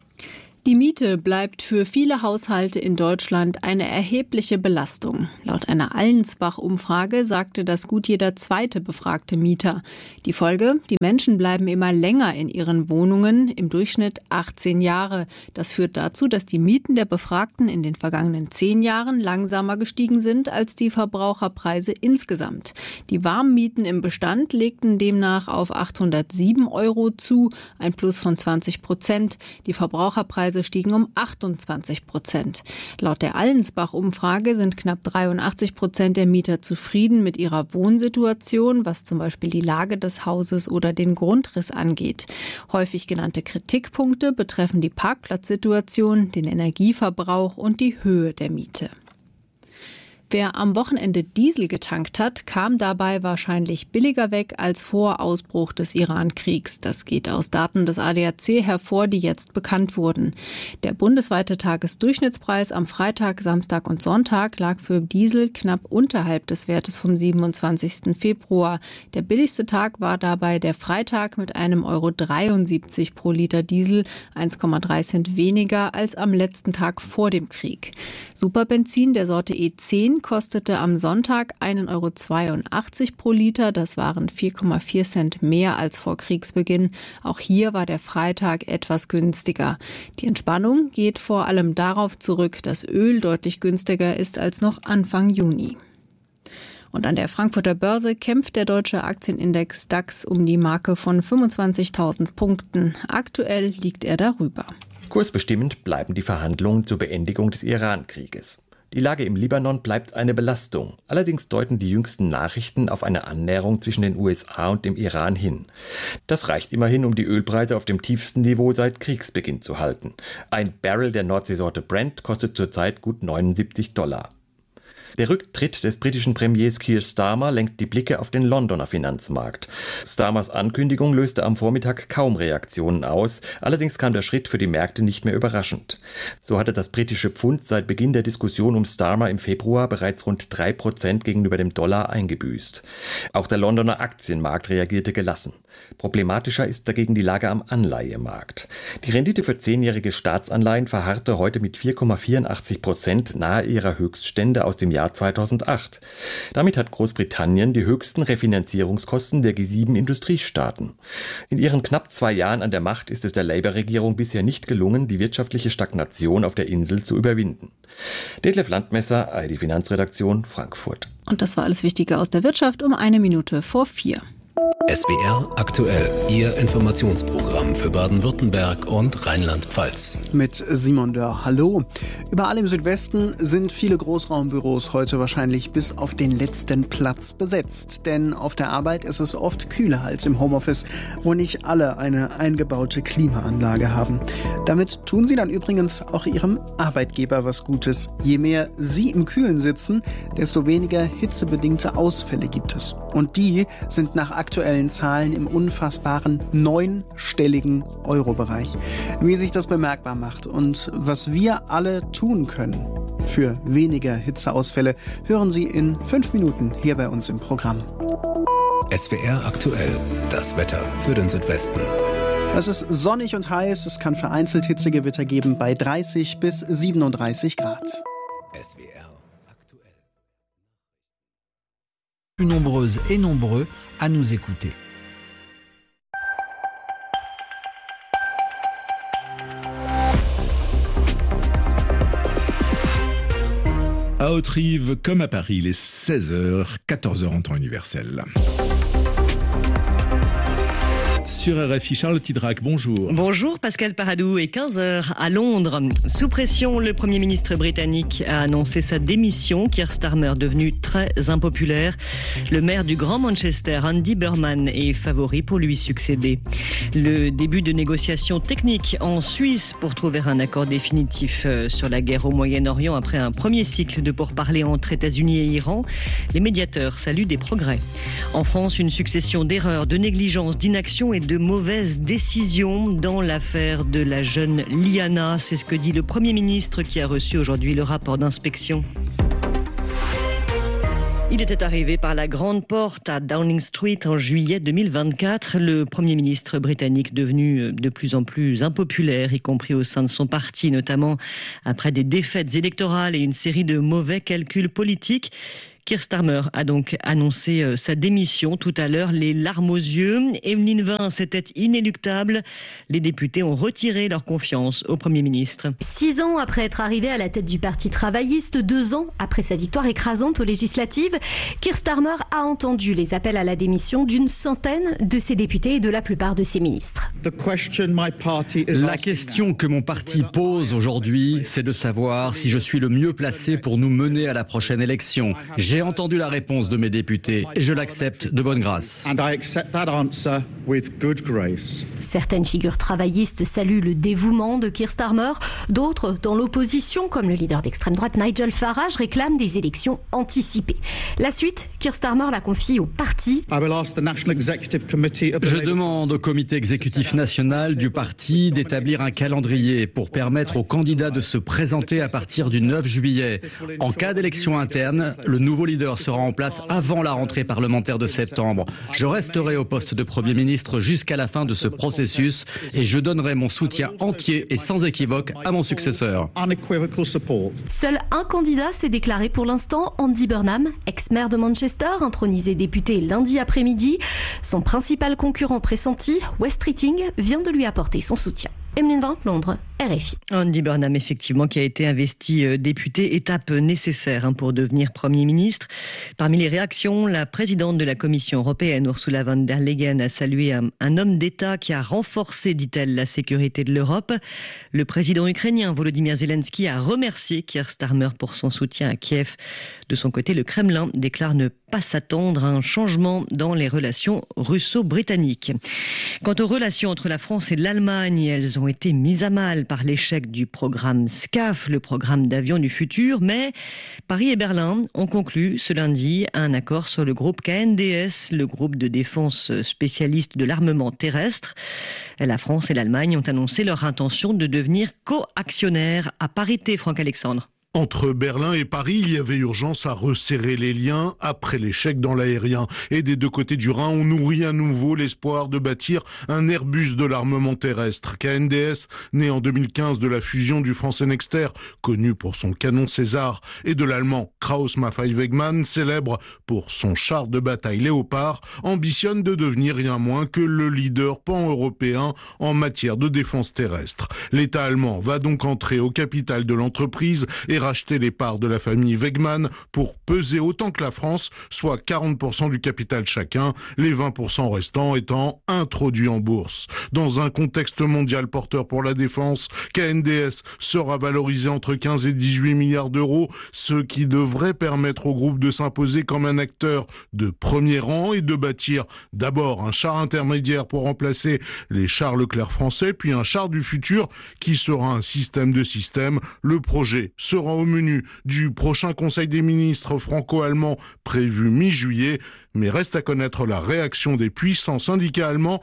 Die Miete bleibt für viele Haushalte in Deutschland eine erhebliche Belastung. Laut einer Allensbach-Umfrage sagte das gut jeder zweite befragte Mieter. Die Folge? Die Menschen bleiben immer länger in ihren Wohnungen, im Durchschnitt achtzehn Jahre. Das führt dazu, dass die Mieten der Befragten in den vergangenen zehn Jahren langsamer gestiegen sind als die Verbraucherpreise insgesamt. Die Warmmieten im Bestand legten demnach auf achthundertsieben Euro zu, ein Plus von zwanzig Prozent. Die Verbraucherpreise stiegen um achtundzwanzig Prozent. Laut der Allensbach-Umfrage sind knapp dreiundachtzig Prozent der Mieter zufrieden mit ihrer Wohnsituation, was zum Beispiel die Lage des Hauses oder den Grundriss angeht. Häufig genannte Kritikpunkte betreffen die Parkplatzsituation, den Energieverbrauch und die Höhe der Miete. Wer am Wochenende Diesel getankt hat, kam dabei wahrscheinlich billiger weg als vor Ausbruch des Iran-Kriegs. Das geht aus Daten des A D A C hervor, die jetzt bekannt wurden. Der bundesweite Tagesdurchschnittspreis am Freitag, Samstag und Sonntag lag für Diesel knapp unterhalb des Wertes vom siebenundzwanzigsten Februar. Der billigste Tag war dabei der Freitag mit einem Euro dreiundsiebzig pro Liter Diesel, eins Komma drei Cent weniger als am letzten Tag vor dem Krieg. Superbenzin der Sorte E zehn kostete am Sonntag einen Euro zweiundachtzig pro Liter. Das waren vier Komma vier Cent mehr als vor Kriegsbeginn. Auch hier war der Freitag etwas günstiger. Die Entspannung geht vor allem darauf zurück, dass Öl deutlich günstiger ist als noch Anfang Juni. Und an der Frankfurter Börse kämpft der deutsche Aktienindex DAX um die Marke von fünfundzwanzigtausend Punkten. Aktuell liegt er darüber. Kursbestimmend bleiben die Verhandlungen zur Beendigung des Iran-Krieges. Die Lage im Libanon bleibt eine Belastung. Allerdings deuten die jüngsten Nachrichten auf eine Annäherung zwischen den U S A und dem Iran hin. Das reicht immerhin, um die Ölpreise auf dem tiefsten Niveau seit Kriegsbeginn zu halten. Ein Barrel der Nordseesorte Brent kostet zurzeit gut neunundsiebzig Dollar. Der Rücktritt des britischen Premiers Keir Starmer lenkt die Blicke auf den Londoner Finanzmarkt. Starmers Ankündigung löste am Vormittag kaum Reaktionen aus, allerdings kam der Schritt für die Märkte nicht mehr überraschend. So hatte das britische Pfund seit Beginn der Diskussion um Starmer im Februar bereits rund drei Prozent gegenüber dem Dollar eingebüßt. Auch der Londoner Aktienmarkt reagierte gelassen. Problematischer ist dagegen die Lage am Anleihemarkt. Die Rendite für zehnjährige Staatsanleihen verharrte heute mit vier Komma vierundachtzig Prozent nahe ihrer Höchststände aus dem Jahr zweitausendacht. Damit hat Großbritannien die höchsten Refinanzierungskosten der G sieben Industriestaaten. In ihren knapp zwei Jahren an der Macht ist es der Labour-Regierung bisher nicht gelungen, die wirtschaftliche Stagnation auf der Insel zu überwinden. Detlef Landmesser, A R D Finanzredaktion, Frankfurt. Und das war alles Wichtige aus der Wirtschaft um eine Minute vor vier. S W R aktuell, Ihr Informationsprogramm für Baden-Württemberg und Rheinland-Pfalz. Mit Simon Dörr. Hallo. Überall im Südwesten sind viele Großraumbüros heute wahrscheinlich bis auf den letzten Platz besetzt. Denn auf der Arbeit ist es oft kühler als im Homeoffice, wo nicht alle eine eingebaute Klimaanlage haben. Damit tun sie dann übrigens auch ihrem Arbeitgeber was Gutes. Je mehr sie im Kühlen sitzen, desto weniger hitzebedingte Ausfälle gibt es. Und die sind nach aktuellen Zahlen im unfassbaren neunstelligen Euro-Bereich. Wie sich das bemerkbar macht und was wir alle tun können für weniger Hitzeausfälle, hören Sie in fünf Minuten hier bei uns im Programm. S W R aktuell, das Wetter für den Südwesten. Es ist sonnig und heiß, es kann vereinzelt Hitzegewitter geben bei dreißig bis siebenunddreißig Grad. S W R aktuell. Plus nombreuses et nombreux à nous écouter. À Haute-Rive, comme à Paris, il est seize heures, quatorze heures en temps universel. Sur R F I, Charles Tidrac, bonjour. Bonjour Pascal Paradou, et quinze heures à Londres. Sous pression, le Premier ministre britannique a annoncé sa démission. Keir Starmer, devenu très impopulaire. Le maire du Grand Manchester, Andy Burnham, est favori pour lui succéder. Le début de négociations techniques en Suisse pour trouver un accord définitif sur la guerre au Moyen-Orient après un premier cycle de pourparlers entre États-Unis et Iran. Les médiateurs saluent des progrès. En France, une succession d'erreurs, de négligences, d'inaction et de mauvaises décisions dans l'affaire de la jeune Liana. C'est ce que dit le Premier ministre qui a reçu aujourd'hui le rapport d'inspection. Il était arrivé par la grande porte à Downing Street en juillet deux mille vingt-quatre. Le Premier ministre britannique devenu de plus en plus impopulaire, y compris au sein de son parti, notamment après des défaites électorales et une série de mauvais calculs politiques. Keir Starmer a donc annoncé sa démission tout à l'heure, les larmes aux yeux. Emeline Vin, c'était inéluctable. Les députés ont retiré leur confiance au Premier ministre. Six ans après être arrivé à la tête du Parti travailliste, deux ans après sa victoire écrasante aux législatives, Keir Starmer a entendu les appels à la démission d'une centaine de ses députés et de la plupart de ses ministres. La question que mon parti pose aujourd'hui, c'est de savoir si je suis le mieux placé pour nous mener à la prochaine élection. J'ai J'ai entendu la réponse de mes députés et je l'accepte de bonne grâce. Certaines figures travaillistes saluent le dévouement de Keir Starmer. D'autres, dans l'opposition, comme le leader d'extrême droite Nigel Farage, réclament des élections anticipées. La suite, Keir Starmer l'a confiée au parti. Je demande au comité exécutif national du parti d'établir un calendrier pour permettre aux candidats de se présenter à partir du neuf juillet. En cas d'élection interne, le nouveau leader sera en place avant la rentrée parlementaire de septembre. Je resterai au poste de Premier ministre jusqu'à la fin de ce processus et je donnerai mon soutien entier et sans équivoque à mon successeur. Seul un candidat s'est déclaré pour l'instant, Andy Burnham, ex-maire de Manchester, intronisé député lundi après-midi. Son principal concurrent pressenti, West Keating, vient de lui apporter son soutien. Emeline Vin, Londres, R F I. Andy Burnham, effectivement, qui a été investi député, étape nécessaire hein, pour devenir Premier ministre. Parmi les réactions, la présidente de la Commission européenne, Ursula von der Leyen, a salué un, un homme d'État qui a renforcé, dit-elle, la sécurité de l'Europe. Le président ukrainien, Volodymyr Zelensky, a remercié Keir Starmer pour son soutien à Kiev. De son côté, le Kremlin déclare ne pas s'attendre à un changement dans les relations russo-britanniques. Quant aux relations entre la France et l'Allemagne, elles ont été mises à mal par l'échec du programme SCAF, le programme d'avions du futur, mais Paris et Berlin ont conclu ce lundi un accord sur le groupe K N D S, le groupe de défense spécialiste de l'armement terrestre. La France et l'Allemagne ont annoncé leur intention de devenir co-actionnaires à parité, Franck Alexandre. Entre Berlin et Paris, il y avait urgence à resserrer les liens après l'échec dans l'aérien. Et des deux côtés du Rhin, on nourrit à nouveau l'espoir de bâtir un Airbus de l'armement terrestre. K N D S, né en deux mille quinze de la fusion du français Nexter, connu pour son canon César, et de l'allemand Krauss-Maffei Wegmann, célèbre pour son char de bataille Léopard, ambitionne de devenir rien moins que le leader pan-européen en matière de défense terrestre. L'État allemand va donc entrer au capital de l'entreprise et racheter les parts de la famille Wegmann pour peser autant que la France, soit quarante pour cent du capital chacun, les vingt pour cent restants étant introduits en bourse. Dans un contexte mondial porteur pour la défense, K N D S sera valorisé entre quinze et dix-huit milliards d'euros, ce qui devrait permettre au groupe de s'imposer comme un acteur de premier rang et de bâtir d'abord un char intermédiaire pour remplacer les chars Leclerc français, puis un char du futur qui sera un système de systèmes. Le projet sera au menu du prochain Conseil des ministres franco-allemand prévu mi-juillet, mais reste à connaître la réaction des puissants syndicats allemands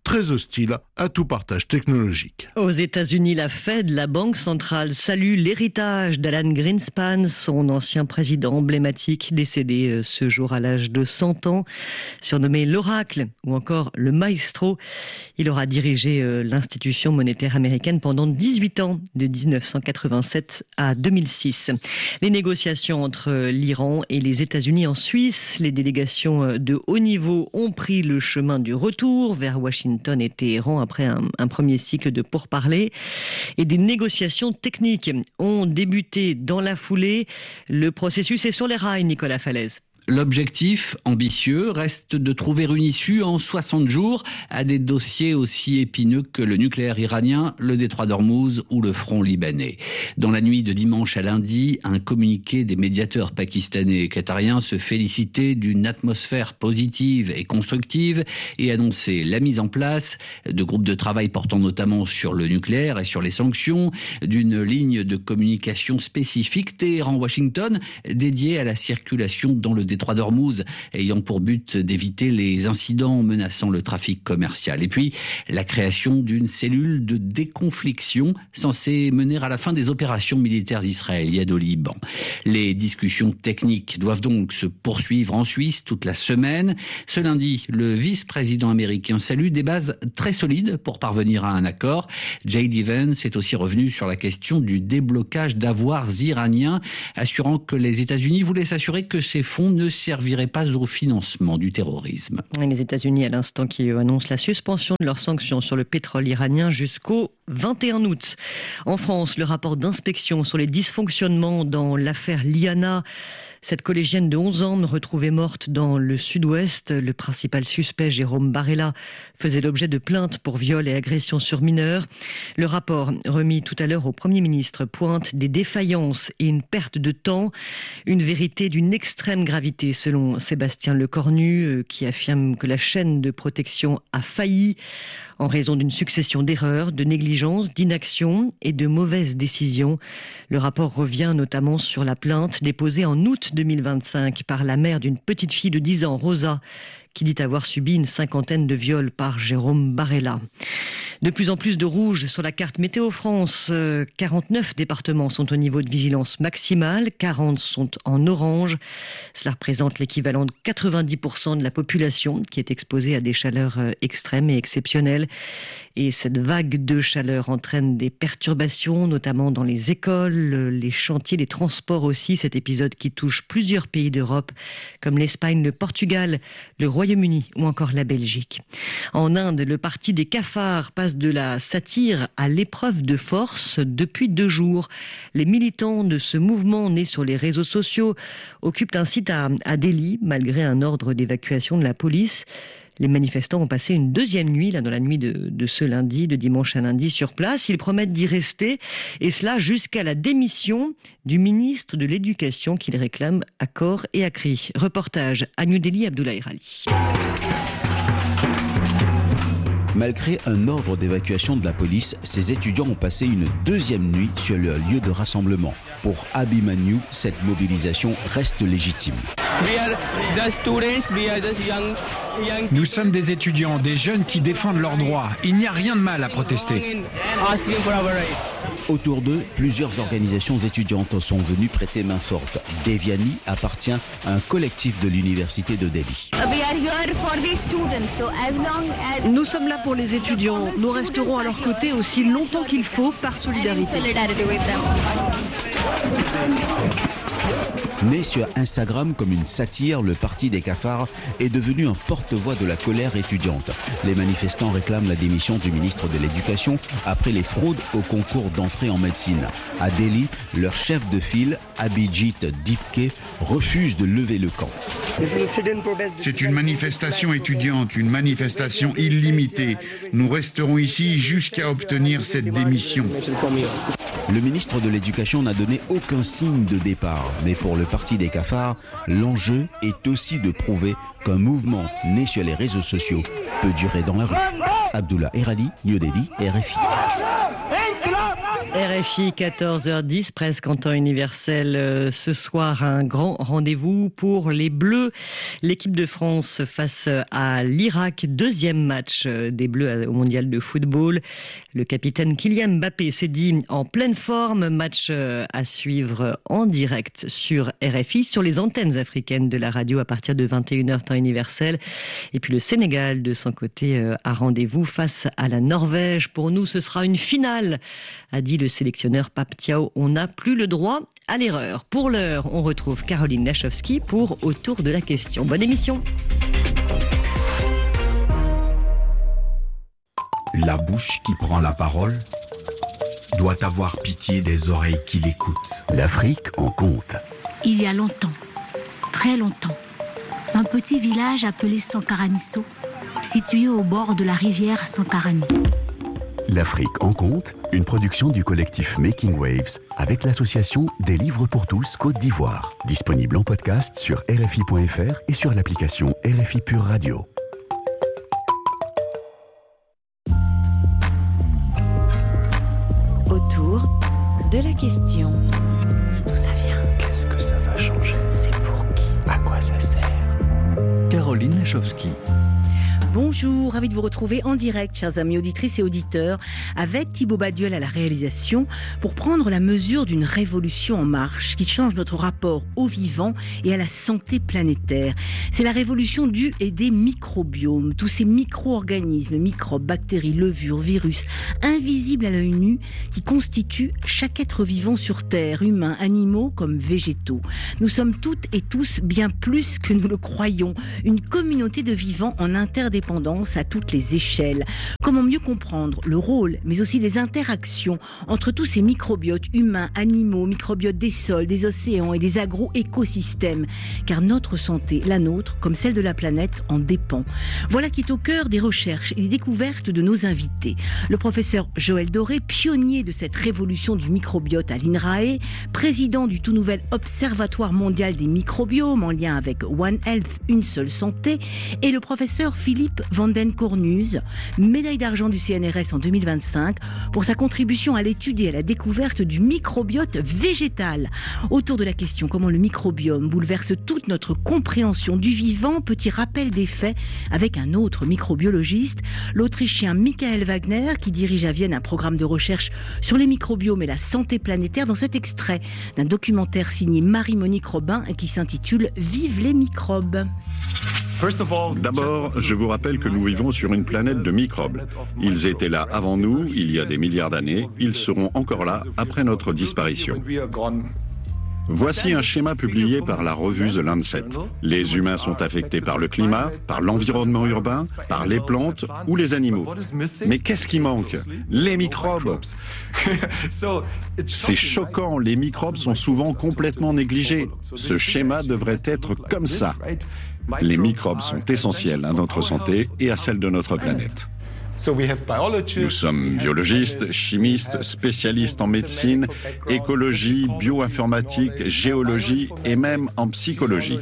très hostile à tout partage technologique. Aux États-Unis, la Fed, la banque centrale, salue l'héritage d'Alan Greenspan, son ancien président emblématique, décédé ce jour à l'âge de cent ans, surnommé l'Oracle ou encore le Maestro. Il aura dirigé l'institution monétaire américaine pendant dix-huit ans, de dix-neuf cent quatre-vingt-sept à deux mille six. Les négociations entre l'Iran et les États-Unis en Suisse, les délégations de haut niveau ont pris le chemin du retour vers Washington et Téhéran après un, un premier cycle de pourparlers. Et des négociations techniques ont débuté dans la foulée. Le processus est sur les rails, Nicolas Falaise. L'objectif, ambitieux, reste de trouver une issue en soixante jours à des dossiers aussi épineux que le nucléaire iranien, le détroit d'Ormuz ou le front libanais. Dans la nuit de dimanche à lundi, un communiqué des médiateurs pakistanais et qatariens se félicitait d'une atmosphère positive et constructive et annonçait la mise en place de groupes de travail portant notamment sur le nucléaire et sur les sanctions, d'une ligne de communication spécifique Téhéran-Washington dédiée à la circulation dans le détroit d'Ormuz, ayant pour but d'éviter les incidents menaçant le trafic commercial. Et puis, la création d'une cellule de déconfliction censée mener à la fin des opérations militaires israéliennes au Liban. Les discussions techniques doivent donc se poursuivre en Suisse toute la semaine. Ce lundi, le vice-président américain salue des bases très solides pour parvenir à un accord. J D Vance est aussi revenu sur la question du déblocage d'avoirs iraniens, assurant que les États-Unis voulaient s'assurer que ces fonds ne servirait pas au financement du terrorisme. Et les États-Unis, à l'instant, qui annoncent la suspension de leurs sanctions sur le pétrole iranien jusqu'au vingt et un août. En France, le rapport d'inspection sur les dysfonctionnements dans l'affaire Liana. Cette collégienne de onze ans retrouvée morte dans le sud-ouest, le principal suspect, Jérôme Barella, faisait l'objet de plaintes pour viol et agression sur mineurs. Le rapport, remis tout à l'heure au Premier ministre, pointe des défaillances et une perte de temps. Une vérité d'une extrême gravité, selon Sébastien Lecornu, qui affirme que la chaîne de protection a failli en raison d'une succession d'erreurs, de négligences, d'inaction et de mauvaises décisions. Le rapport revient notamment sur la plainte déposée en août deux mille vingt-cinq par la mère d'une petite fille de dix ans, Rosa, qui dit avoir subi une cinquantaine de viols par Jérôme Barella. De plus en plus de rouge sur la carte Météo France. quarante-neuf départements sont au niveau de vigilance maximale, quarante sont en orange. Cela représente l'équivalent de quatre-vingt-dix pour cent de la population qui est exposée à des chaleurs extrêmes et exceptionnelles. Et cette vague de chaleur entraîne des perturbations, notamment dans les écoles, les chantiers, les transports aussi. Cet épisode qui touche plusieurs pays d'Europe, comme l'Espagne, le Portugal, le Royaume-Uni ou encore la Belgique. En Inde, le parti des cafards passe de la satire à l'épreuve de force depuis deux jours. Les militants de ce mouvement né sur les réseaux sociaux occupent un site à, à Delhi, malgré un ordre d'évacuation de la police. Les manifestants ont passé une deuxième nuit, là, dans la nuit de, de ce lundi, de dimanche à lundi, sur place. Ils promettent d'y rester, et cela jusqu'à la démission du ministre de l'Éducation qu'ils réclament à corps et à cri. Reportage à New Delhi, Abdoulaye Rali. Malgré un ordre d'évacuation de la police, ces étudiants ont passé une deuxième nuit sur leur lieu de rassemblement. Pour Abhimanyu, cette mobilisation reste légitime. Nous sommes des étudiants, des jeunes qui défendent leurs droits. Il n'y a rien de mal à protester. Autour d'eux, plusieurs organisations étudiantes sont venues prêter main forte. Devyani appartient à un collectif de l'université de Delhi. Nous sommes là pour les étudiants. Nous resterons à leur côté aussi longtemps qu'il faut par solidarité. Né sur Instagram comme une satire, le parti des cafards est devenu un porte-voix de la colère étudiante. Les manifestants réclament la démission du ministre de l'Éducation après les fraudes au concours d'entrée en médecine. À Delhi, leur chef de file, Abhijit Dipke, refuse de lever le camp. C'est une manifestation étudiante, une manifestation illimitée. Nous resterons ici jusqu'à obtenir cette démission. Le ministre de l'Éducation n'a donné aucun signe de départ. Mais pour le parti des cafards, l'enjeu est aussi de prouver qu'un mouvement né sur les réseaux sociaux peut durer dans la rue. Abdullah Erali, New Delhi, R F I. R F I, quatorze heures dix, presque en temps universel. Ce soir, un grand rendez-vous pour les Bleus. L'équipe de France face à l'Irak. Deuxième match des Bleus au Mondial de football. Le capitaine Kylian Mbappé s'est dit en pleine forme. Match à suivre en direct sur R F I, sur les antennes africaines de la radio à partir de vingt et une heures temps universel. Et puis le Sénégal, de son côté, a rendez-vous face à la Norvège. Pour nous, ce sera une finale, a dit le sélectionneur Pape Thiaw. On n'a plus le droit à l'erreur. Pour l'heure, on retrouve Caroline Lachowski pour Autour de la question. Bonne émission. La bouche qui prend la parole doit avoir pitié des oreilles qui l'écoutent. L'Afrique en compte. Il y a longtemps, très longtemps, un petit village appelé Sankaranisso, situé au bord de la rivière Sankarani. L'Afrique en compte, une production du collectif Making Waves avec l'association Des Livres pour tous Côte d'Ivoire. Disponible en podcast sur R F I point F R et sur l'application R F I Pure Radio. Autour de la question. D'où ça vient? Qu'est-ce que ça va changer? C'est pour qui? À quoi ça sert? Caroline Lachowski. Bonjour, ravi de vous retrouver en direct, chers amis auditrices et auditeurs, avec Thibaut Baduel à la réalisation, pour prendre la mesure d'une révolution en marche qui change notre rapport au vivant et à la santé planétaire. C'est la révolution du et des microbiomes, tous ces micro-organismes, microbes, bactéries, levures, virus, invisibles à l'œil nu, qui constituent chaque être vivant sur Terre, humains, animaux comme végétaux. Nous sommes toutes et tous bien plus que nous le croyons, une communauté de vivants en interdépendance à toutes les échelles. Comment mieux comprendre le rôle, mais aussi les interactions entre tous ces microbiotes humains, animaux, microbiotes des sols, des océans et des agro-écosystèmes, car notre santé, la nôtre, comme celle de la planète, en dépend. Voilà qui est au cœur des recherches et des découvertes de nos invités. Le professeur Joël Doré, pionnier de cette révolution du microbiote à l'INRAE, président du tout nouvel Observatoire mondial des microbiomes en lien avec One Health, une seule santé, et le professeur Philippe Van den Cornuz, médaille d'argent du C N R S en deux mille vingt-cinq, pour sa contribution à l'étude et à la découverte du microbiote végétal. Autour de la question comment le microbiome bouleverse toute notre compréhension du vivant, petit rappel des faits avec un autre microbiologiste, l'Autrichien Michael Wagner, qui dirige à Vienne un programme de recherche sur les microbiomes et la santé planétaire, dans cet extrait d'un documentaire signé Marie-Monique Robin qui s'intitule « Vive les microbes ». D'abord, je vous rappelle que nous vivons sur une planète de microbes. Ils étaient là avant nous, il y a des milliards d'années. Ils seront encore là après notre disparition. Voici un schéma publié par la revue The Lancet. Les humains sont affectés par le climat, par l'environnement urbain, par les plantes ou les animaux. Mais qu'est-ce qui manque? Les microbes. C'est choquant, les microbes sont souvent complètement négligés. Ce schéma devrait être comme ça. Les microbes sont essentiels à notre santé et à celle de notre planète. Nous sommes biologistes, chimistes, spécialistes en médecine, écologie, bioinformatique, géologie et même en psychologie.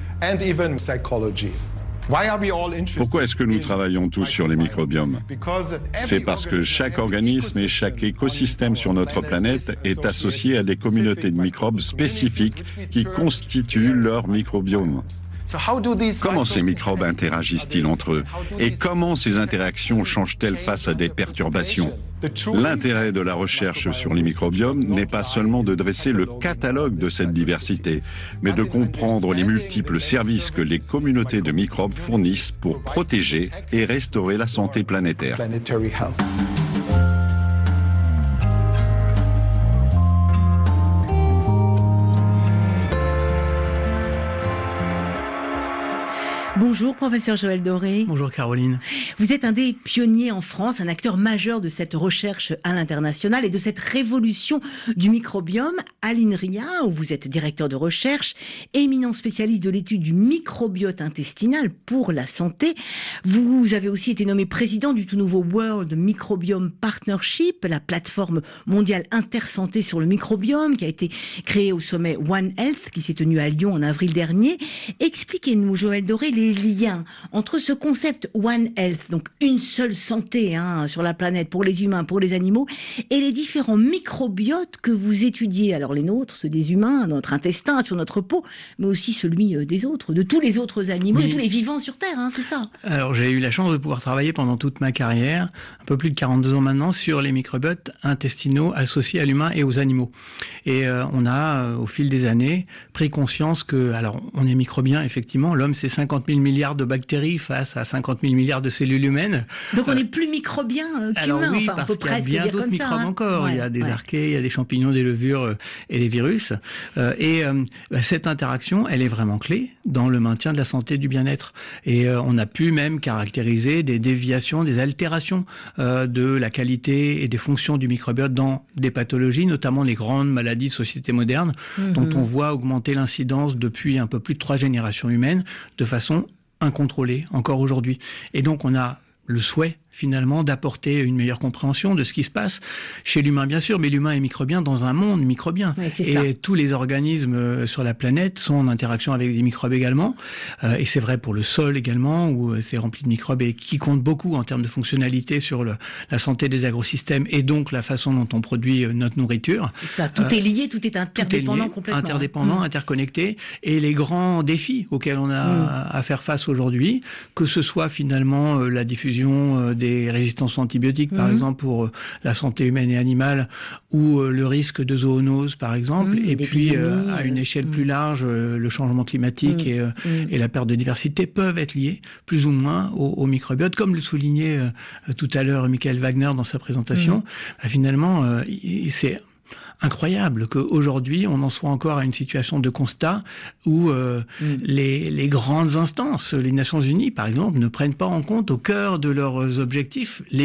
Pourquoi est-ce que nous travaillons tous sur les microbiomes? C'est parce que chaque organisme et chaque écosystème sur notre planète est associé à des communautés de microbes spécifiques qui constituent leur microbiome. Comment ces microbes interagissent-ils entre eux? Et comment ces interactions changent-elles face à des perturbations? L'intérêt de la recherche sur les microbiomes n'est pas seulement de dresser le catalogue de cette diversité, mais de comprendre les multiples services que les communautés de microbes fournissent pour protéger et restaurer la santé planétaire. Bonjour, professeur Joël Doré. Bonjour, Caroline. Vous êtes un des pionniers en France, un acteur majeur de cette recherche à l'international et de cette révolution du microbiome à l'INRIA, où vous êtes directeur de recherche, éminent spécialiste de l'étude du microbiote intestinal pour la santé. Vous avez aussi été nommé président du tout nouveau World Microbiome Partnership, la plateforme mondiale intersanté sur le microbiome qui a été créée au sommet One Health qui s'est tenu à Lyon en avril dernier. Expliquez-nous, Joël Doré, les lien entre ce concept One Health, donc une seule santé hein, sur la planète pour les humains, pour les animaux, et les différents microbiotes que vous étudiez. Alors les nôtres, ceux des humains, notre intestin, sur notre peau, mais aussi celui des autres, de tous les autres animaux, oui. de tous les vivants sur Terre, hein, c'est ça. Alors j'ai eu la chance de pouvoir travailler pendant toute ma carrière, un peu plus de quarante-deux ans maintenant, sur les microbiotes intestinaux associés à l'humain et aux animaux. Et euh, on a, euh, au fil des années, pris conscience que, alors on est microbien, effectivement, l'homme c'est cinquante mille milliards de bactéries face à cinquante mille milliards de cellules humaines. Donc on est plus microbien euh, qu'humain, alors oui, enfin, parce on peut qu'il y a presque bien dire d'autres comme microbes ça, hein. encore. Ouais, il y a des ouais. archées, il y a des champignons, des levures euh, et des virus. Euh, et euh, bah, cette interaction, elle est vraiment clé dans le maintien de la santé, du bien-être. Et euh, on a pu même caractériser des déviations, des altérations euh, de la qualité et des fonctions du microbiote dans des pathologies, notamment les grandes maladies de société moderne, mmh. dont on voit augmenter l'incidence depuis un peu plus de trois générations humaines de façon incontrôlée encore aujourd'hui. Et donc on a le souhait finalement d'apporter une meilleure compréhension de ce qui se passe chez l'humain bien sûr, mais l'humain est microbien dans un monde microbien. Ouais, et ça. tous les organismes sur la planète sont en interaction avec des microbes également. Euh, et c'est vrai pour le sol également, où c'est rempli de microbes et qui compte beaucoup en termes de fonctionnalité sur le, la santé des agrosystèmes et donc la façon dont on produit notre nourriture. C'est ça, tout euh, est lié, tout est interdépendant tout est lié, complètement. Interdépendant, mmh. interconnecté. Et les grands défis auxquels on a mmh. à faire face aujourd'hui, que ce soit finalement euh, la diffusion euh, des des résistances aux antibiotiques, par mmh. exemple, pour euh, la santé humaine et animale, ou euh, le risque de zoonose, par exemple, mmh, et puis euh, à une échelle mmh. plus large, euh, le changement climatique mmh. et, euh, mmh. et la perte de diversité peuvent être liés, plus ou moins, au, au microbiote, comme le soulignait euh, tout à l'heure Michael Wagner dans sa présentation. Mmh. Bah, finalement, euh, c'est incroyable qu'aujourd'hui on en soit encore à une situation de constat où euh, mmh. les, les grandes instances, les Nations Unies par exemple, ne prennent pas en compte au cœur de leurs objectifs les